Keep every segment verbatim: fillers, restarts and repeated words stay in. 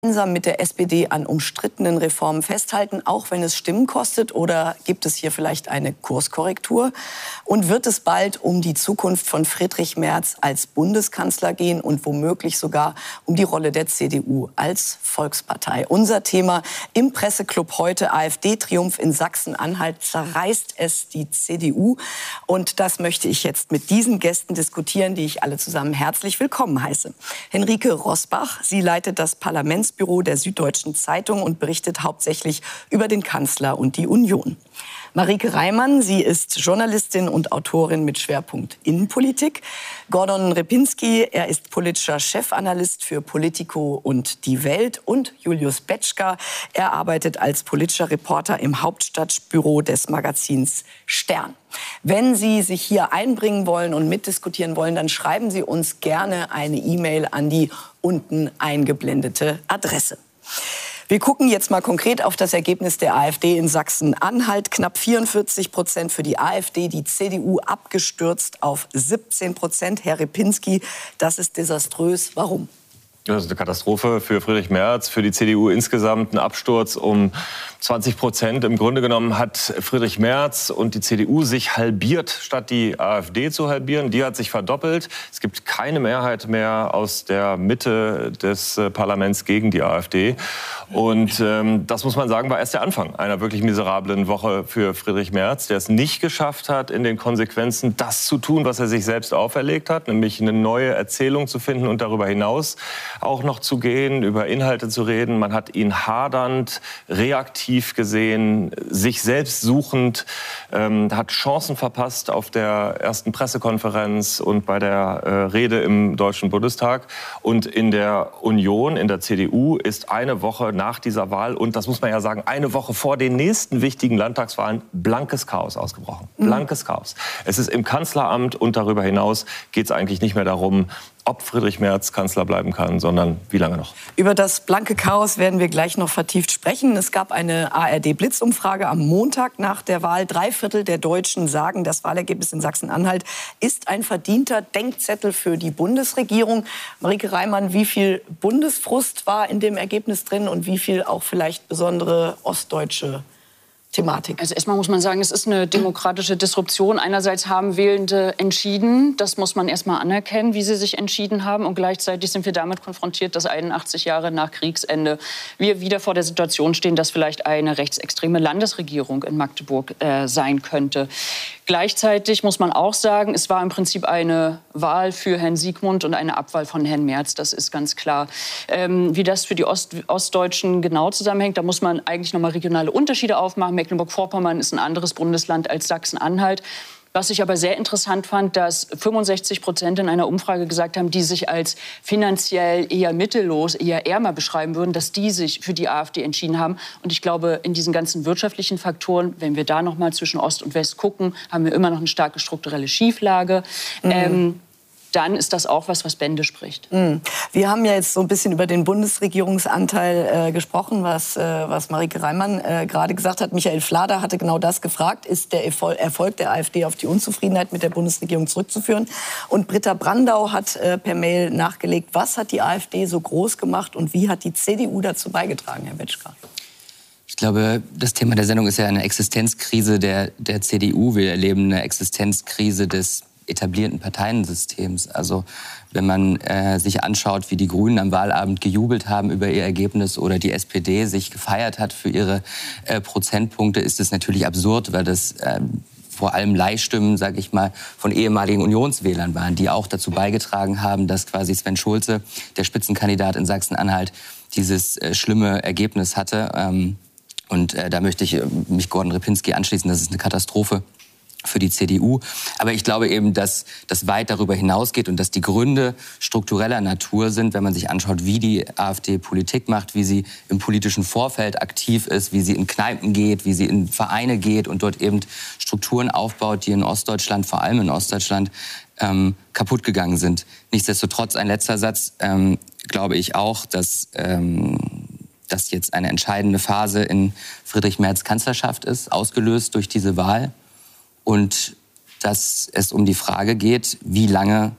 Gemeinsam mit der S P D an umstrittenen Reformen festhalten, auch wenn es Stimmen kostet? Oder gibt es hier vielleicht eine Kurskorrektur? Und wird es bald um die Zukunft von Friedrich Merz als Bundeskanzler gehen und womöglich sogar um die Rolle der C D U als Volkspartei? Unser Thema im Presseclub heute: AfD-Triumph in Sachsen-Anhalt, zerreißt es die C D U? Und das möchte ich jetzt mit diesen Gästen diskutieren, die ich alle zusammen herzlich willkommen heiße. Henrike Rosbach, sie leitet das Parlamentsbüro der Süddeutschen Zeitung und berichtet hauptsächlich über den Kanzler und die Union. Marike Reimann, sie ist Journalistin und Autorin mit Schwerpunkt Innenpolitik. Gordon Repinski, er ist politischer Chefanalyst für Politico und Die Welt. Und Julius Betschka, er arbeitet als politischer Reporter im Hauptstadtbüro des Magazins Stern. Wenn Sie sich hier einbringen wollen und mitdiskutieren wollen, dann schreiben Sie uns gerne eine E-Mail an die unten eingeblendete Adresse. Wir gucken jetzt mal konkret auf das Ergebnis der AfD in Sachsen-Anhalt. Knapp vierundvierzig Prozent für die AfD, die C D U abgestürzt auf siebzehn Prozent. Herr Repinski, das ist desaströs. Warum? Das ist eine Katastrophe für Friedrich Merz, für die C D U insgesamt. Ein Absturz um zwanzig Prozent. Im Grunde genommen hat Friedrich Merz und die C D U sich halbiert, statt die AfD zu halbieren. Die hat sich verdoppelt. Es gibt keine Mehrheit mehr aus der Mitte des Parlaments gegen die AfD. Und ähm, das muss man sagen, war erst der Anfang einer wirklich miserablen Woche für Friedrich Merz, der es nicht geschafft hat, in den Konsequenzen das zu tun, was er sich selbst auferlegt hat, nämlich eine neue Erzählung zu finden und darüber hinaus auch noch zu gehen, über Inhalte zu reden. Man hat ihn hadernd, reaktiv gesehen, sich selbst suchend, ähm, hat Chancen verpasst auf der ersten Pressekonferenz und bei der äh, Rede im Deutschen Bundestag. Und in der Union, in der C D U, ist eine Woche nach dieser Wahl und, das muss man ja sagen, eine Woche vor den nächsten wichtigen Landtagswahlen blankes Chaos ausgebrochen. Blankes Chaos. Es ist im Kanzleramt und darüber hinaus geht es eigentlich nicht mehr darum, ob Friedrich Merz Kanzler bleiben kann, sondern wie lange noch. Über das blanke Chaos werden wir gleich noch vertieft sprechen. Es gab eine A R D-Blitzumfrage am Montag nach der Wahl. Drei Viertel der Deutschen sagen, das Wahlergebnis in Sachsen-Anhalt ist ein verdienter Denkzettel für die Bundesregierung. Marike Reimann, wie viel Bundesfrust war in dem Ergebnis drin und wie viel auch vielleicht besondere ostdeutsche Thematik? Also erstmal muss man sagen, es ist eine demokratische Disruption. Einerseits haben Wählende entschieden, das muss man erstmal anerkennen, wie sie sich entschieden haben. Und gleichzeitig sind wir damit konfrontiert, dass einundachtzig Jahre nach Kriegsende wir wieder vor der Situation stehen, dass vielleicht eine rechtsextreme Landesregierung in Magdeburg äh, sein könnte. Gleichzeitig muss man auch sagen, es war im Prinzip eine Wahl für Herrn Siegmund und eine Abwahl von Herrn Merz. Das ist ganz klar. Ähm, wie das für die Ost Ostdeutschen genau zusammenhängt, da muss man eigentlich noch mal regionale Unterschiede aufmachen. Mecklenburg-Vorpommern ist ein anderes Bundesland als Sachsen-Anhalt. Was ich aber sehr interessant fand, dass fünfundsechzig Prozent in einer Umfrage gesagt haben, die sich als finanziell eher mittellos, eher ärmer beschreiben würden, dass die sich für die AfD entschieden haben. Und ich glaube, in diesen ganzen wirtschaftlichen Faktoren, wenn wir da noch mal zwischen Ost und West gucken, haben wir immer noch eine starke strukturelle Schieflage. Mhm. Ähm, dann ist das auch was, was Bände spricht. Wir haben ja jetzt so ein bisschen über den Bundesregierungsanteil äh, gesprochen, was, äh, was Marike Reimann äh, gerade gesagt hat. Michael Flader hatte genau das gefragt. Ist der Erfolg der AfD auf die Unzufriedenheit mit der Bundesregierung zurückzuführen? Und Britta Brandau hat äh, per Mail nachgelegt, was hat die AfD so groß gemacht und wie hat die C D U dazu beigetragen, Herr Betschka? Ich glaube, das Thema der Sendung ist ja eine Existenzkrise der, der C D U. Wir erleben eine Existenzkrise des etablierten Parteiensystems. Also wenn man äh, sich anschaut, wie die Grünen am Wahlabend gejubelt haben über ihr Ergebnis oder die S P D sich gefeiert hat für ihre äh, Prozentpunkte, ist es natürlich absurd, weil das äh, vor allem Leihstimmen, sage ich mal, von ehemaligen Unionswählern waren, die auch dazu beigetragen haben, dass quasi Sven Schulze, der Spitzenkandidat in Sachsen-Anhalt, dieses äh, schlimme Ergebnis hatte. Ähm, und äh, da möchte ich äh, mich Gordon Repinski anschließen, das ist eine Katastrophe für die C D U. Aber ich glaube eben, dass das weit darüber hinausgeht und dass die Gründe struktureller Natur sind, wenn man sich anschaut, wie die AfD Politik macht, wie sie im politischen Vorfeld aktiv ist, wie sie in Kneipen geht, wie sie in Vereine geht und dort eben Strukturen aufbaut, die in Ostdeutschland, vor allem in Ostdeutschland, ähm, kaputt gegangen sind. Nichtsdestotrotz, ein letzter Satz, ähm, glaube ich auch, dass ähm, das jetzt eine entscheidende Phase in Friedrich Merz' Kanzlerschaft ist, ausgelöst durch diese Wahl. Und dass es um die Frage geht, wie lange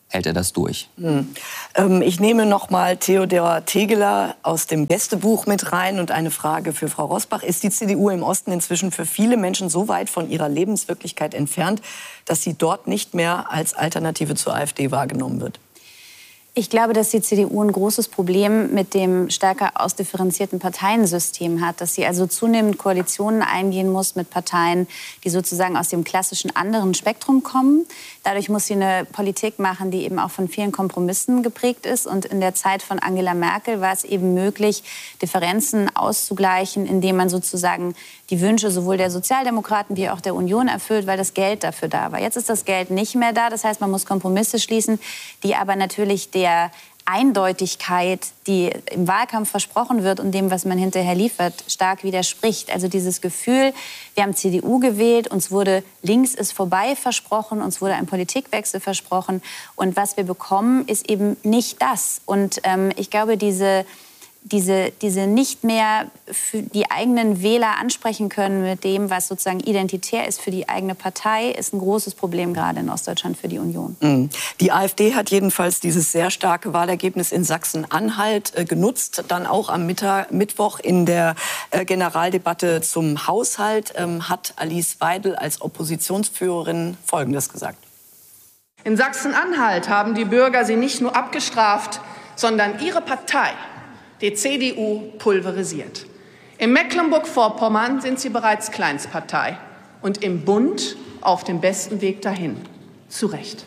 hält er das durch. Hm. Ähm, ich nehme noch mal Theodor Tegeler aus dem Gästebuch mit rein und eine Frage für Frau Rosbach. Ist die C D U im Osten inzwischen für viele Menschen so weit von ihrer Lebenswirklichkeit entfernt, dass sie dort nicht mehr als Alternative zur AfD wahrgenommen wird? Ich glaube, dass die C D U ein großes Problem mit dem stärker ausdifferenzierten Parteiensystem hat, dass sie also zunehmend Koalitionen eingehen muss mit Parteien, die sozusagen aus dem klassischen anderen Spektrum kommen. Dadurch muss sie eine Politik machen, die eben auch von vielen Kompromissen geprägt ist. Und in der Zeit von Angela Merkel war es eben möglich, Differenzen auszugleichen, indem man sozusagen die Wünsche sowohl der Sozialdemokraten wie auch der Union erfüllt, weil das Geld dafür da war. Jetzt ist das Geld nicht mehr da. Das heißt, man muss Kompromisse schließen, die aber natürlich der Eindeutigkeit, die im Wahlkampf versprochen wird und dem, was man hinterher liefert, stark widerspricht. Also dieses Gefühl, wir haben C D U gewählt, uns wurde links ist vorbei versprochen, uns wurde ein Politikwechsel versprochen. Und was wir bekommen, ist eben nicht das. Und ähm, ich glaube, diese Diese, diese nicht mehr für die eigenen Wähler ansprechen können mit dem, was sozusagen identitär ist für die eigene Partei, ist ein großes Problem gerade in Ostdeutschland für die Union. Die AfD hat jedenfalls dieses sehr starke Wahlergebnis in Sachsen-Anhalt äh, genutzt, dann auch am Mittag, Mittwoch in der äh, Generaldebatte zum Haushalt ähm, hat Alice Weidel als Oppositionsführerin Folgendes gesagt. In Sachsen-Anhalt haben die Bürger sie nicht nur abgestraft, sondern ihre Partei, die C D U, pulverisiert. In Mecklenburg-Vorpommern sind sie bereits Kleinstpartei und im Bund auf dem besten Weg dahin. Zu Recht.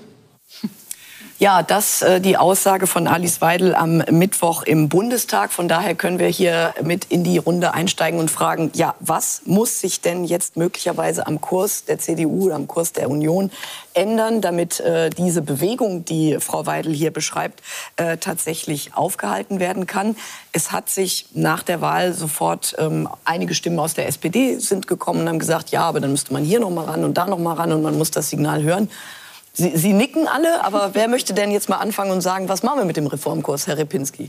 Ja, das äh, die Aussage von Alice Weidel am Mittwoch im Bundestag. Von daher können wir hier mit in die Runde einsteigen und fragen, ja, was muss sich denn jetzt möglicherweise am Kurs der C D U oder am Kurs der Union ändern, damit äh, diese Bewegung, die Frau Weidel hier beschreibt, äh, tatsächlich aufgehalten werden kann. Es hat sich nach der Wahl sofort ähm, einige Stimmen aus der S P D sind gekommen und haben gesagt, ja, aber dann müsste man hier noch mal ran und da noch mal ran und man muss das Signal hören. Sie, Sie nicken alle, aber wer möchte denn jetzt mal anfangen und sagen, was machen wir mit dem Reformkurs, Herr Repinski?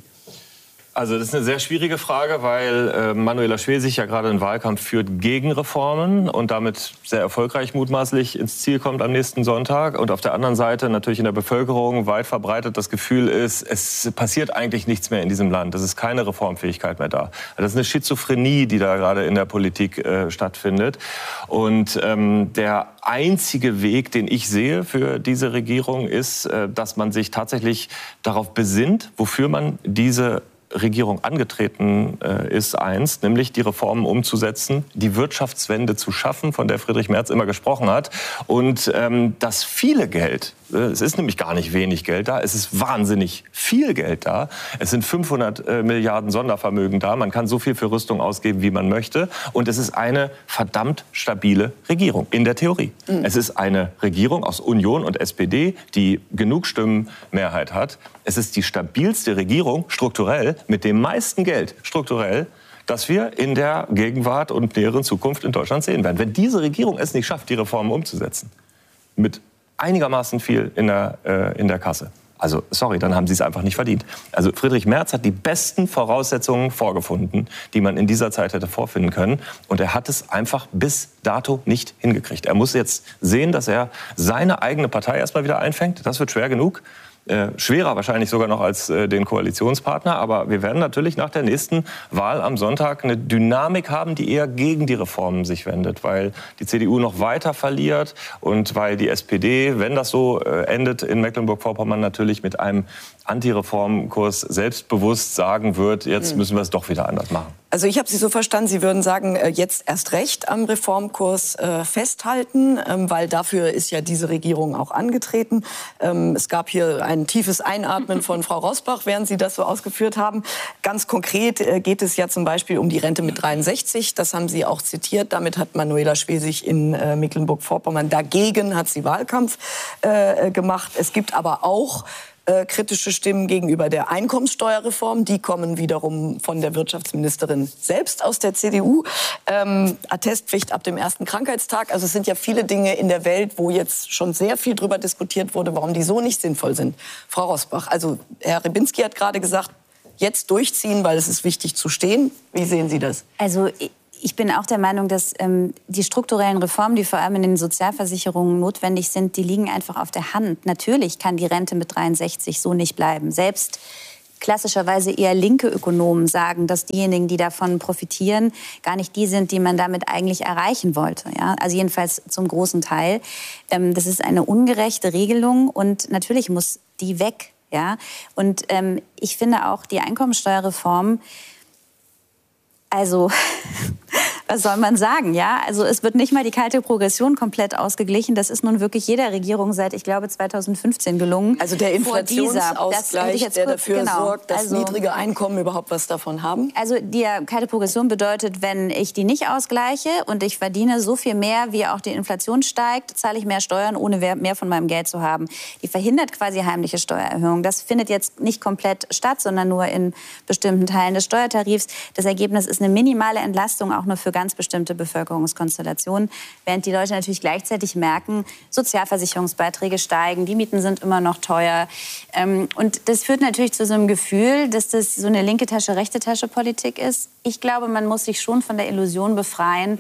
Also das ist eine sehr schwierige Frage, weil äh, Manuela Schwesig ja gerade einen Wahlkampf führt gegen Reformen und damit sehr erfolgreich mutmaßlich ins Ziel kommt am nächsten Sonntag. Und auf der anderen Seite natürlich in der Bevölkerung weit verbreitet das Gefühl ist, es passiert eigentlich nichts mehr in diesem Land. Es ist keine Reformfähigkeit mehr da. Das ist eine Schizophrenie, die da gerade in der Politik äh, stattfindet. Und ähm, der einzige Weg, den ich sehe für diese Regierung, ist, äh, dass man sich tatsächlich darauf besinnt, wofür man diese Regierung angetreten äh, ist einst, nämlich die Reformen umzusetzen, die Wirtschaftswende zu schaffen, von der Friedrich Merz immer gesprochen hat. Und ähm, das viele Geld, äh, es ist nämlich gar nicht wenig Geld da, es ist wahnsinnig viel Geld da. Es sind fünfhundert äh, Milliarden Sondervermögen da. Man kann so viel für Rüstung ausgeben, wie man möchte. Und es ist eine verdammt stabile Regierung, in der Theorie. Mhm. Es ist eine Regierung aus Union und S P D, die genug Stimmenmehrheit hat. Es ist die stabilste Regierung, strukturell, mit dem meisten Geld, strukturell, das wir in der Gegenwart und näheren Zukunft in Deutschland sehen werden. Wenn diese Regierung es nicht schafft, die Reformen umzusetzen, mit einigermaßen viel in der, äh, in der Kasse, also sorry, dann haben sie es einfach nicht verdient. Also Friedrich Merz hat die besten Voraussetzungen vorgefunden, die man in dieser Zeit hätte vorfinden können. Und er hat es einfach bis dato nicht hingekriegt. Er muss jetzt sehen, dass er seine eigene Partei erstmal wieder einfängt. Das wird schwer genug. Äh, schwerer wahrscheinlich sogar noch als äh, den Koalitionspartner. Aber wir werden natürlich nach der nächsten Wahl am Sonntag eine Dynamik haben, die eher gegen die Reformen sich wendet, weil die C D U noch weiter verliert und weil die S P D, wenn das so äh, endet in Mecklenburg-Vorpommern, natürlich mit einem Antireformkurs selbstbewusst sagen wird, jetzt müssen wir es doch wieder anders machen. Also ich habe Sie so verstanden, Sie würden sagen, jetzt erst recht am Reformkurs äh, festhalten, ähm, weil dafür ist ja diese Regierung auch angetreten. Ähm, es gab hier ein tiefes Einatmen von Frau Rosbach, während Sie das so ausgeführt haben. Ganz konkret äh, geht es ja zum Beispiel um die Rente mit dreiundsechzig. Das haben Sie auch zitiert. Damit hat Manuela Schwesig in äh, Mecklenburg-Vorpommern dagegen hat sie Wahlkampf äh, gemacht. Es gibt aber auch Äh, kritische Stimmen gegenüber der Einkommenssteuerreform. Die kommen wiederum von der Wirtschaftsministerin selbst aus der C D U. Ähm, Attestpflicht ab dem ersten Krankheitstag. Also es sind ja viele Dinge in der Welt, wo jetzt schon sehr viel darüber diskutiert wurde, warum die so nicht sinnvoll sind. Frau Rosbach, also Herr Repinski hat gerade gesagt, jetzt durchziehen, weil es ist wichtig zu stehen. Wie sehen Sie das? Also Ich bin auch der Meinung, dass ähm, die strukturellen Reformen, die vor allem in den Sozialversicherungen notwendig sind, die liegen einfach auf der Hand. Natürlich kann die Rente mit dreiundsechzig so nicht bleiben. Selbst klassischerweise eher linke Ökonomen sagen, dass diejenigen, die davon profitieren, gar nicht die sind, die man damit eigentlich erreichen wollte. Ja? Also jedenfalls zum großen Teil. Ähm, das ist eine ungerechte Regelung und natürlich muss die weg. Ja? Und ähm, ich finde auch die Einkommensteuerreform, also was soll man sagen, ja? Also es wird nicht mal die kalte Progression komplett ausgeglichen. Das ist nun wirklich jeder Regierung seit, ich glaube, zweitausendfünfzehn gelungen. Also der Inflationsausgleich, das, der dafür genau, sorgt, dass also, niedrige Einkommen überhaupt was davon haben? Also die kalte Progression bedeutet, wenn ich die nicht ausgleiche und ich verdiene so viel mehr, wie auch die Inflation steigt, zahle ich mehr Steuern, ohne mehr von meinem Geld zu haben. Die verhindert quasi heimliche Steuererhöhungen. Das findet jetzt nicht komplett statt, sondern nur in bestimmten Teilen des Steuertarifs. Das Ergebnis ist eine minimale Entlastung, auch nur für ganz bestimmte Bevölkerungskonstellationen, während die Leute natürlich gleichzeitig merken, Sozialversicherungsbeiträge steigen, die Mieten sind immer noch teuer. Und das führt natürlich zu so einem Gefühl, dass das so eine linke Tasche, rechte Tasche Politik ist. Ich glaube, man muss sich schon von der Illusion befreien,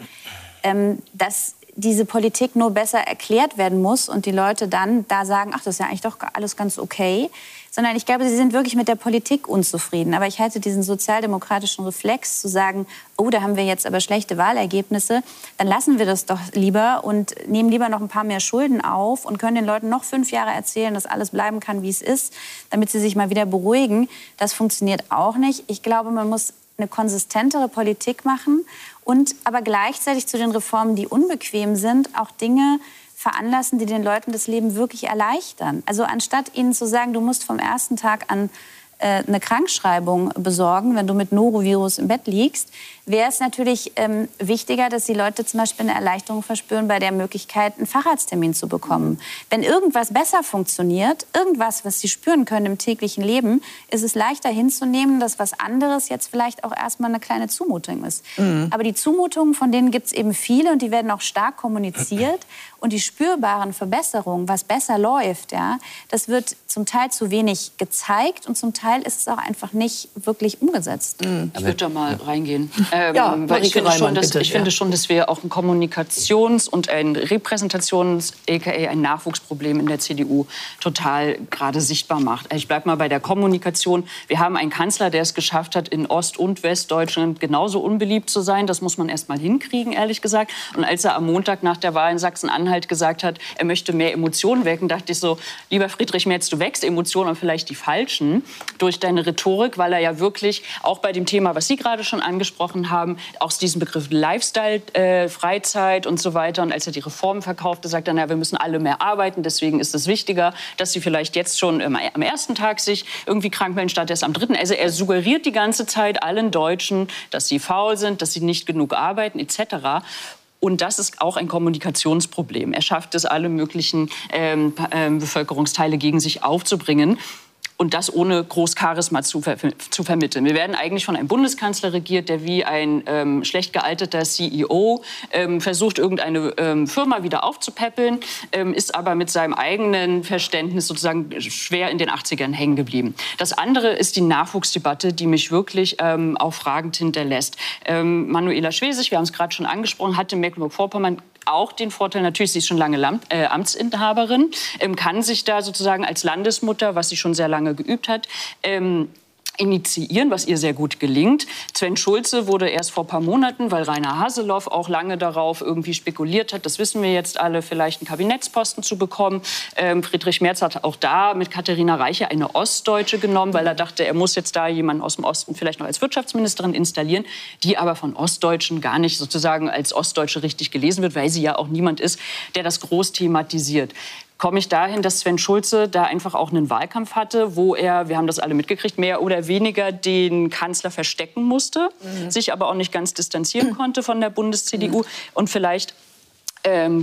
dass diese Politik nur besser erklärt werden muss und die Leute dann da sagen, ach, das ist ja eigentlich doch alles ganz okay. Sondern ich glaube, sie sind wirklich mit der Politik unzufrieden. Aber ich halte diesen sozialdemokratischen Reflex zu sagen, oh, da haben wir jetzt aber schlechte Wahlergebnisse, dann lassen wir das doch lieber und nehmen lieber noch ein paar mehr Schulden auf und können den Leuten noch fünf Jahre erzählen, dass alles bleiben kann, wie es ist, damit sie sich mal wieder beruhigen. Das funktioniert auch nicht. Ich glaube, man muss eine konsistentere Politik machen und aber gleichzeitig zu den Reformen, die unbequem sind, auch Dinge veranlassen, die den Leuten das Leben wirklich erleichtern. Also anstatt ihnen zu sagen, du musst vom ersten Tag an äh, eine Krankschreibung besorgen, wenn du mit Norovirus im Bett liegst, wäre es natürlich ähm, wichtiger, dass die Leute zum Beispiel eine Erleichterung verspüren bei der Möglichkeit, einen Facharzttermin zu bekommen. Wenn irgendwas besser funktioniert, irgendwas, was sie spüren können im täglichen Leben, ist es leichter hinzunehmen, dass was anderes jetzt vielleicht auch erstmal eine kleine Zumutung ist. Mhm. Aber die Zumutungen, von denen gibt es eben viele und die werden auch stark kommuniziert. Und die spürbaren Verbesserungen, was besser läuft, ja, das wird zum Teil zu wenig gezeigt und zum Teil ist es auch einfach nicht wirklich umgesetzt. Mhm. Ich würde da mal reingehen. Ähm, ja, weil ich finde, schon, dass, bitte, ich ja. finde schon, dass wir auch ein Kommunikations- und ein Repräsentations-, aka ein Nachwuchsproblem in der C D U total gerade sichtbar macht. Ich bleibe mal bei der Kommunikation. Wir haben einen Kanzler, der es geschafft hat, in Ost- und Westdeutschland genauso unbeliebt zu sein. Das muss man erst mal hinkriegen, ehrlich gesagt. Und als er am Montag nach der Wahl in Sachsen-Anhalt gesagt hat, er möchte mehr Emotionen wecken, dachte ich so, lieber Friedrich Merz, du wächst Emotionen und vielleicht die falschen durch deine Rhetorik, weil er ja wirklich auch bei dem Thema, was Sie gerade schon angesprochen haben, auch diesen Begriff Lifestyle, äh, Freizeit und so weiter. Und als er die Reformen verkaufte, sagt er, na, wir müssen alle mehr arbeiten, deswegen ist es wichtiger, dass Sie vielleicht jetzt schon ähm, am ersten Tag sich irgendwie krank melden, statt erst am dritten. Also er suggeriert die ganze Zeit allen Deutschen, dass sie faul sind, dass sie nicht genug arbeiten, et cetera. Und das ist auch ein Kommunikationsproblem. Er schafft es, alle möglichen ähm, ähm, Bevölkerungsteile gegen sich aufzubringen. Und das ohne groß Charisma zu, ver zu vermitteln. Wir werden eigentlich von einem Bundeskanzler regiert, der wie ein ähm, schlecht gealterter C E O ähm, versucht, irgendeine ähm, Firma wieder aufzupäppeln, ähm, ist aber mit seinem eigenen Verständnis sozusagen schwer in den achtzigern hängen geblieben. Das andere ist die Nachwuchsdebatte, die mich wirklich ähm, auch fragend hinterlässt. Ähm, Manuela Schwesig, wir haben es gerade schon angesprochen, hatte in Mecklenburg-Vorpommern auch den Vorteil, natürlich, sie ist schon lange Lam äh, Amtsinhaberin, ähm, kann sich da sozusagen als Landesmutter, was sie schon sehr lange geübt hat, ähm, initiieren, was ihr sehr gut gelingt. Sven Schulze wurde erst vor ein paar Monaten, weil Rainer Haseloff auch lange darauf irgendwie spekuliert hat, das wissen wir jetzt alle, vielleicht einen Kabinettsposten zu bekommen. Ähm, Friedrich Merz hat auch da mit Katharina Reiche eine Ostdeutsche genommen, weil er dachte, er muss jetzt da jemanden aus dem Osten vielleicht noch als Wirtschaftsministerin installieren, die aber von Ostdeutschen gar nicht sozusagen als Ostdeutsche richtig gelesen wird, weil sie ja auch niemand ist, der das groß thematisiert. Komme ich dahin, dass Sven Schulze da einfach auch einen Wahlkampf hatte, wo er, wir haben das alle mitgekriegt, mehr oder weniger den Kanzler verstecken musste, mhm. sich aber auch nicht ganz distanzieren konnte von der Bundes-C D U mhm. und vielleicht, ähm, genau.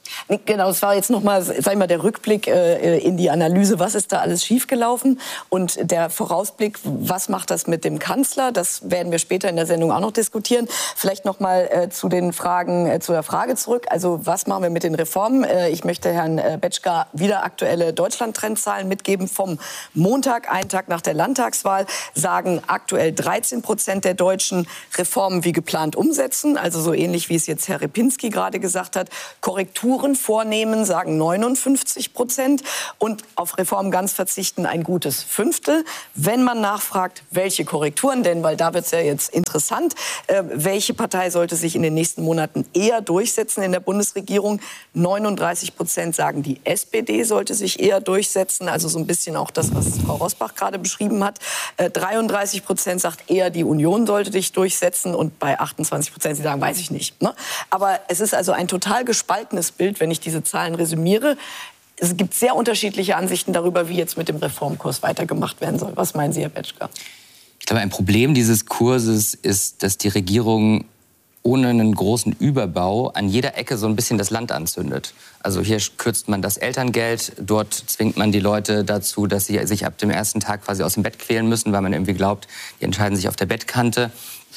Genau, es war jetzt nochmal, sag ich mal, der Rückblick äh, in die Analyse, was ist da alles schiefgelaufen und der Vorausblick, was macht das mit dem Kanzler, das werden wir später in der Sendung auch noch diskutieren. Vielleicht nochmal äh, zu den Fragen, äh, zu der Frage zurück, also was machen wir mit den Reformen? Äh, ich möchte Herrn äh, Betschka wieder aktuelle Deutschland-Trendzahlen mitgeben vom Montag, einen Tag nach der Landtagswahl, sagen aktuell dreizehn Prozent der Deutschen Reformen wie geplant umsetzen, also so ähnlich wie es jetzt Herr Repinski gerade gesagt hat, Korrekturen vornehmen, sagen neunundfünfzig Prozent und auf Reformen ganz verzichten ein gutes Fünftel. Wenn man nachfragt, welche Korrekturen denn, weil da wird es ja jetzt interessant, äh, welche Partei sollte sich in den nächsten Monaten eher durchsetzen in der Bundesregierung? neununddreißig Prozent sagen, die S P D sollte sich eher durchsetzen, also so ein bisschen auch das, was Frau Rosbach gerade beschrieben hat. Äh, dreiunddreißig Prozent sagt eher, die Union sollte sich durchsetzen und bei achtundzwanzig Prozent, sie sagen, weiß ich nicht. Ne? Aber es ist also ein total gespaltenes Bild, wenn ich diese Zahlen resümiere. Es gibt sehr unterschiedliche Ansichten darüber, wie jetzt mit dem Reformkurs weitergemacht werden soll. Was meinen Sie, Herr Betschka? Ich glaube, ein Problem dieses Kurses ist, dass die Regierung ohne einen großen Überbau an jeder Ecke so ein bisschen das Land anzündet. Also hier kürzt man das Elterngeld, dort zwingt man die Leute dazu, dass sie sich ab dem ersten Tag quasi aus dem Bett quälen müssen, weil man irgendwie glaubt, die entscheiden sich auf der Bettkante.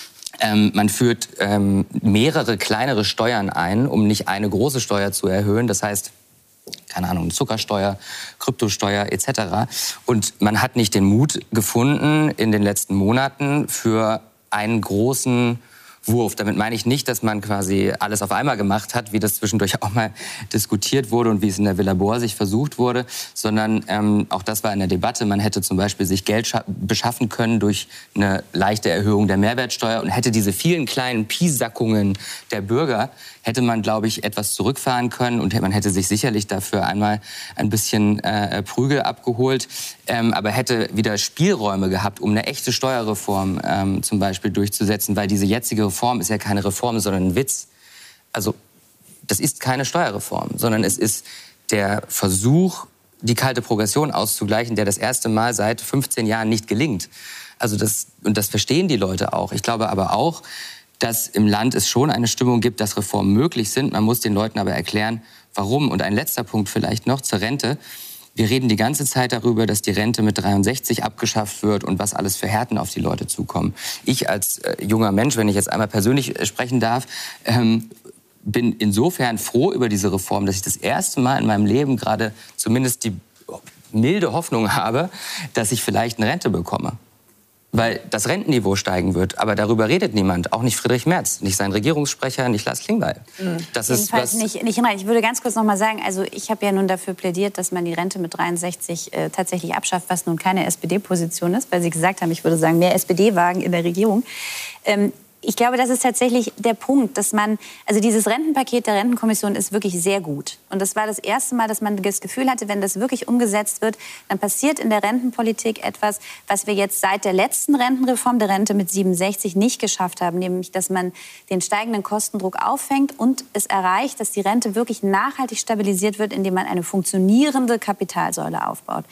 Ähm, man führt ähm, mehrere kleinere Steuern ein, um nicht eine große Steuer zu erhöhen. Das heißt, keine Ahnung, Zuckersteuer, Kryptosteuer et cetera. Und man hat nicht den Mut gefunden in den letzten Monaten für einen großen Wurf. Damit meine ich nicht, dass man quasi alles auf einmal gemacht hat, wie das zwischendurch auch mal diskutiert wurde und wie es in der Villa Bohr sich versucht wurde, sondern ähm, auch das war in der Debatte. Man hätte zum Beispiel sich Geld beschaffen können durch eine leichte Erhöhung der Mehrwertsteuer und hätte diese vielen kleinen Piesackungen der Bürger, hätte man, glaube ich, etwas zurückfahren können und man hätte sich sicherlich dafür einmal ein bisschen äh, Prügel abgeholt, ähm, aber hätte wieder Spielräume gehabt, um eine echte Steuerreform ähm, zum Beispiel durchzusetzen, weil diese jetzige Reform ist ja keine Reform, sondern ein Witz. Also das ist keine Steuerreform, sondern es ist der Versuch, die kalte Progression auszugleichen, der das erste Mal seit fünfzehn Jahren nicht gelingt. Also das, und das verstehen die Leute auch. Ich glaube aber auch, dass im Land es schon eine Stimmung gibt, dass Reformen möglich sind. Man muss den Leuten aber erklären, warum. Und ein letzter Punkt vielleicht noch zur Rente. Wir reden die ganze Zeit darüber, dass die Rente mit dreiundsechzig abgeschafft wird und was alles für Härten auf die Leute zukommen. Ich als äh, junger Mensch, wenn ich jetzt einmal persönlich äh, sprechen darf, ähm, bin insofern froh über diese Reform, dass ich das erste Mal in meinem Leben gerade zumindest die milde Hoffnung habe, dass ich vielleicht eine Rente bekomme. Weil das Rentenniveau steigen wird. Aber darüber redet niemand. Auch nicht Friedrich Merz, nicht sein Regierungssprecher, nicht Lars Klingbeil. Mhm. Das ist was nicht, nicht hinreichend. Ich würde ganz kurz noch mal sagen, also ich habe ja nun dafür plädiert, dass man die Rente mit dreiundsechzig äh, tatsächlich abschafft, was nun keine S P D-Position ist, weil Sie gesagt haben, ich würde sagen, mehr S P D-Wagen in der Regierung. Ähm, Ich glaube, das ist tatsächlich der Punkt, dass man, also dieses Rentenpaket der Rentenkommission ist wirklich sehr gut. Und das war das erste Mal, dass man das Gefühl hatte, wenn das wirklich umgesetzt wird, dann passiert in der Rentenpolitik etwas, was wir jetzt seit der letzten Rentenreform der Rente mit siebenundsechzig nicht geschafft haben, nämlich, dass man den steigenden Kostendruck auffängt und es erreicht, dass die Rente wirklich nachhaltig stabilisiert wird, indem man eine funktionierende Kapitalsäule aufbaut.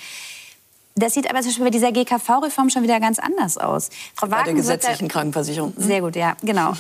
Das sieht aber zum Beispiel bei dieser G K V-Reform schon wieder ganz anders aus. Frau bei Wagen der gesetzlichen da, Krankenversicherung. Sehr gut, ja, genau.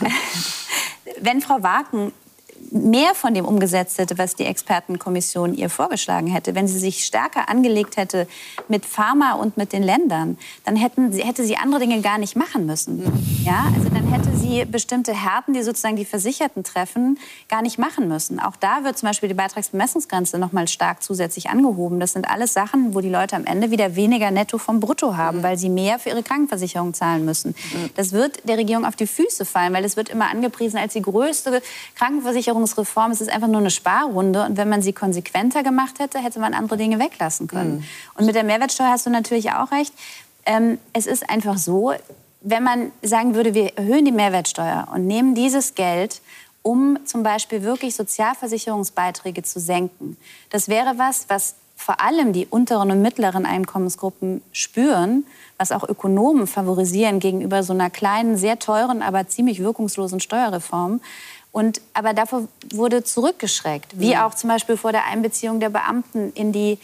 Wenn Frau Wagen mehr von dem umgesetzt hätte, was die Expertenkommission ihr vorgeschlagen hätte, wenn sie sich stärker angelegt hätte mit Pharma und mit den Ländern, dann hätten sie, hätte sie andere Dinge gar nicht machen müssen. Ja, also dann hätte sie bestimmte Härten, die sozusagen die Versicherten treffen, gar nicht machen müssen. Auch da wird zum Beispiel die Beitragsbemessungsgrenze noch mal stark zusätzlich angehoben. Das sind alles Sachen, wo die Leute am Ende wieder weniger netto vom Brutto haben, weil sie mehr für ihre Krankenversicherung zahlen müssen. Das wird der Regierung auf die Füße fallen, weil es wird immer angepriesen als die größte Krankenversicherungsreform. Es ist einfach nur eine Sparrunde. Und wenn man sie konsequenter gemacht hätte, hätte man andere Dinge weglassen können. Mhm. Und mit der Mehrwertsteuer hast du natürlich auch recht. Ähm, es ist einfach so, wenn man sagen würde, wir erhöhen die Mehrwertsteuer und nehmen dieses Geld, um zum Beispiel wirklich Sozialversicherungsbeiträge zu senken. Das wäre was, was vor allem die unteren und mittleren Einkommensgruppen spüren, was auch Ökonomen favorisieren gegenüber so einer kleinen, sehr teuren, aber ziemlich wirkungslosen Steuerreform. Und, aber davor wurde zurückgeschreckt, wie auch zum Beispiel vor der Einbeziehung der Beamten in die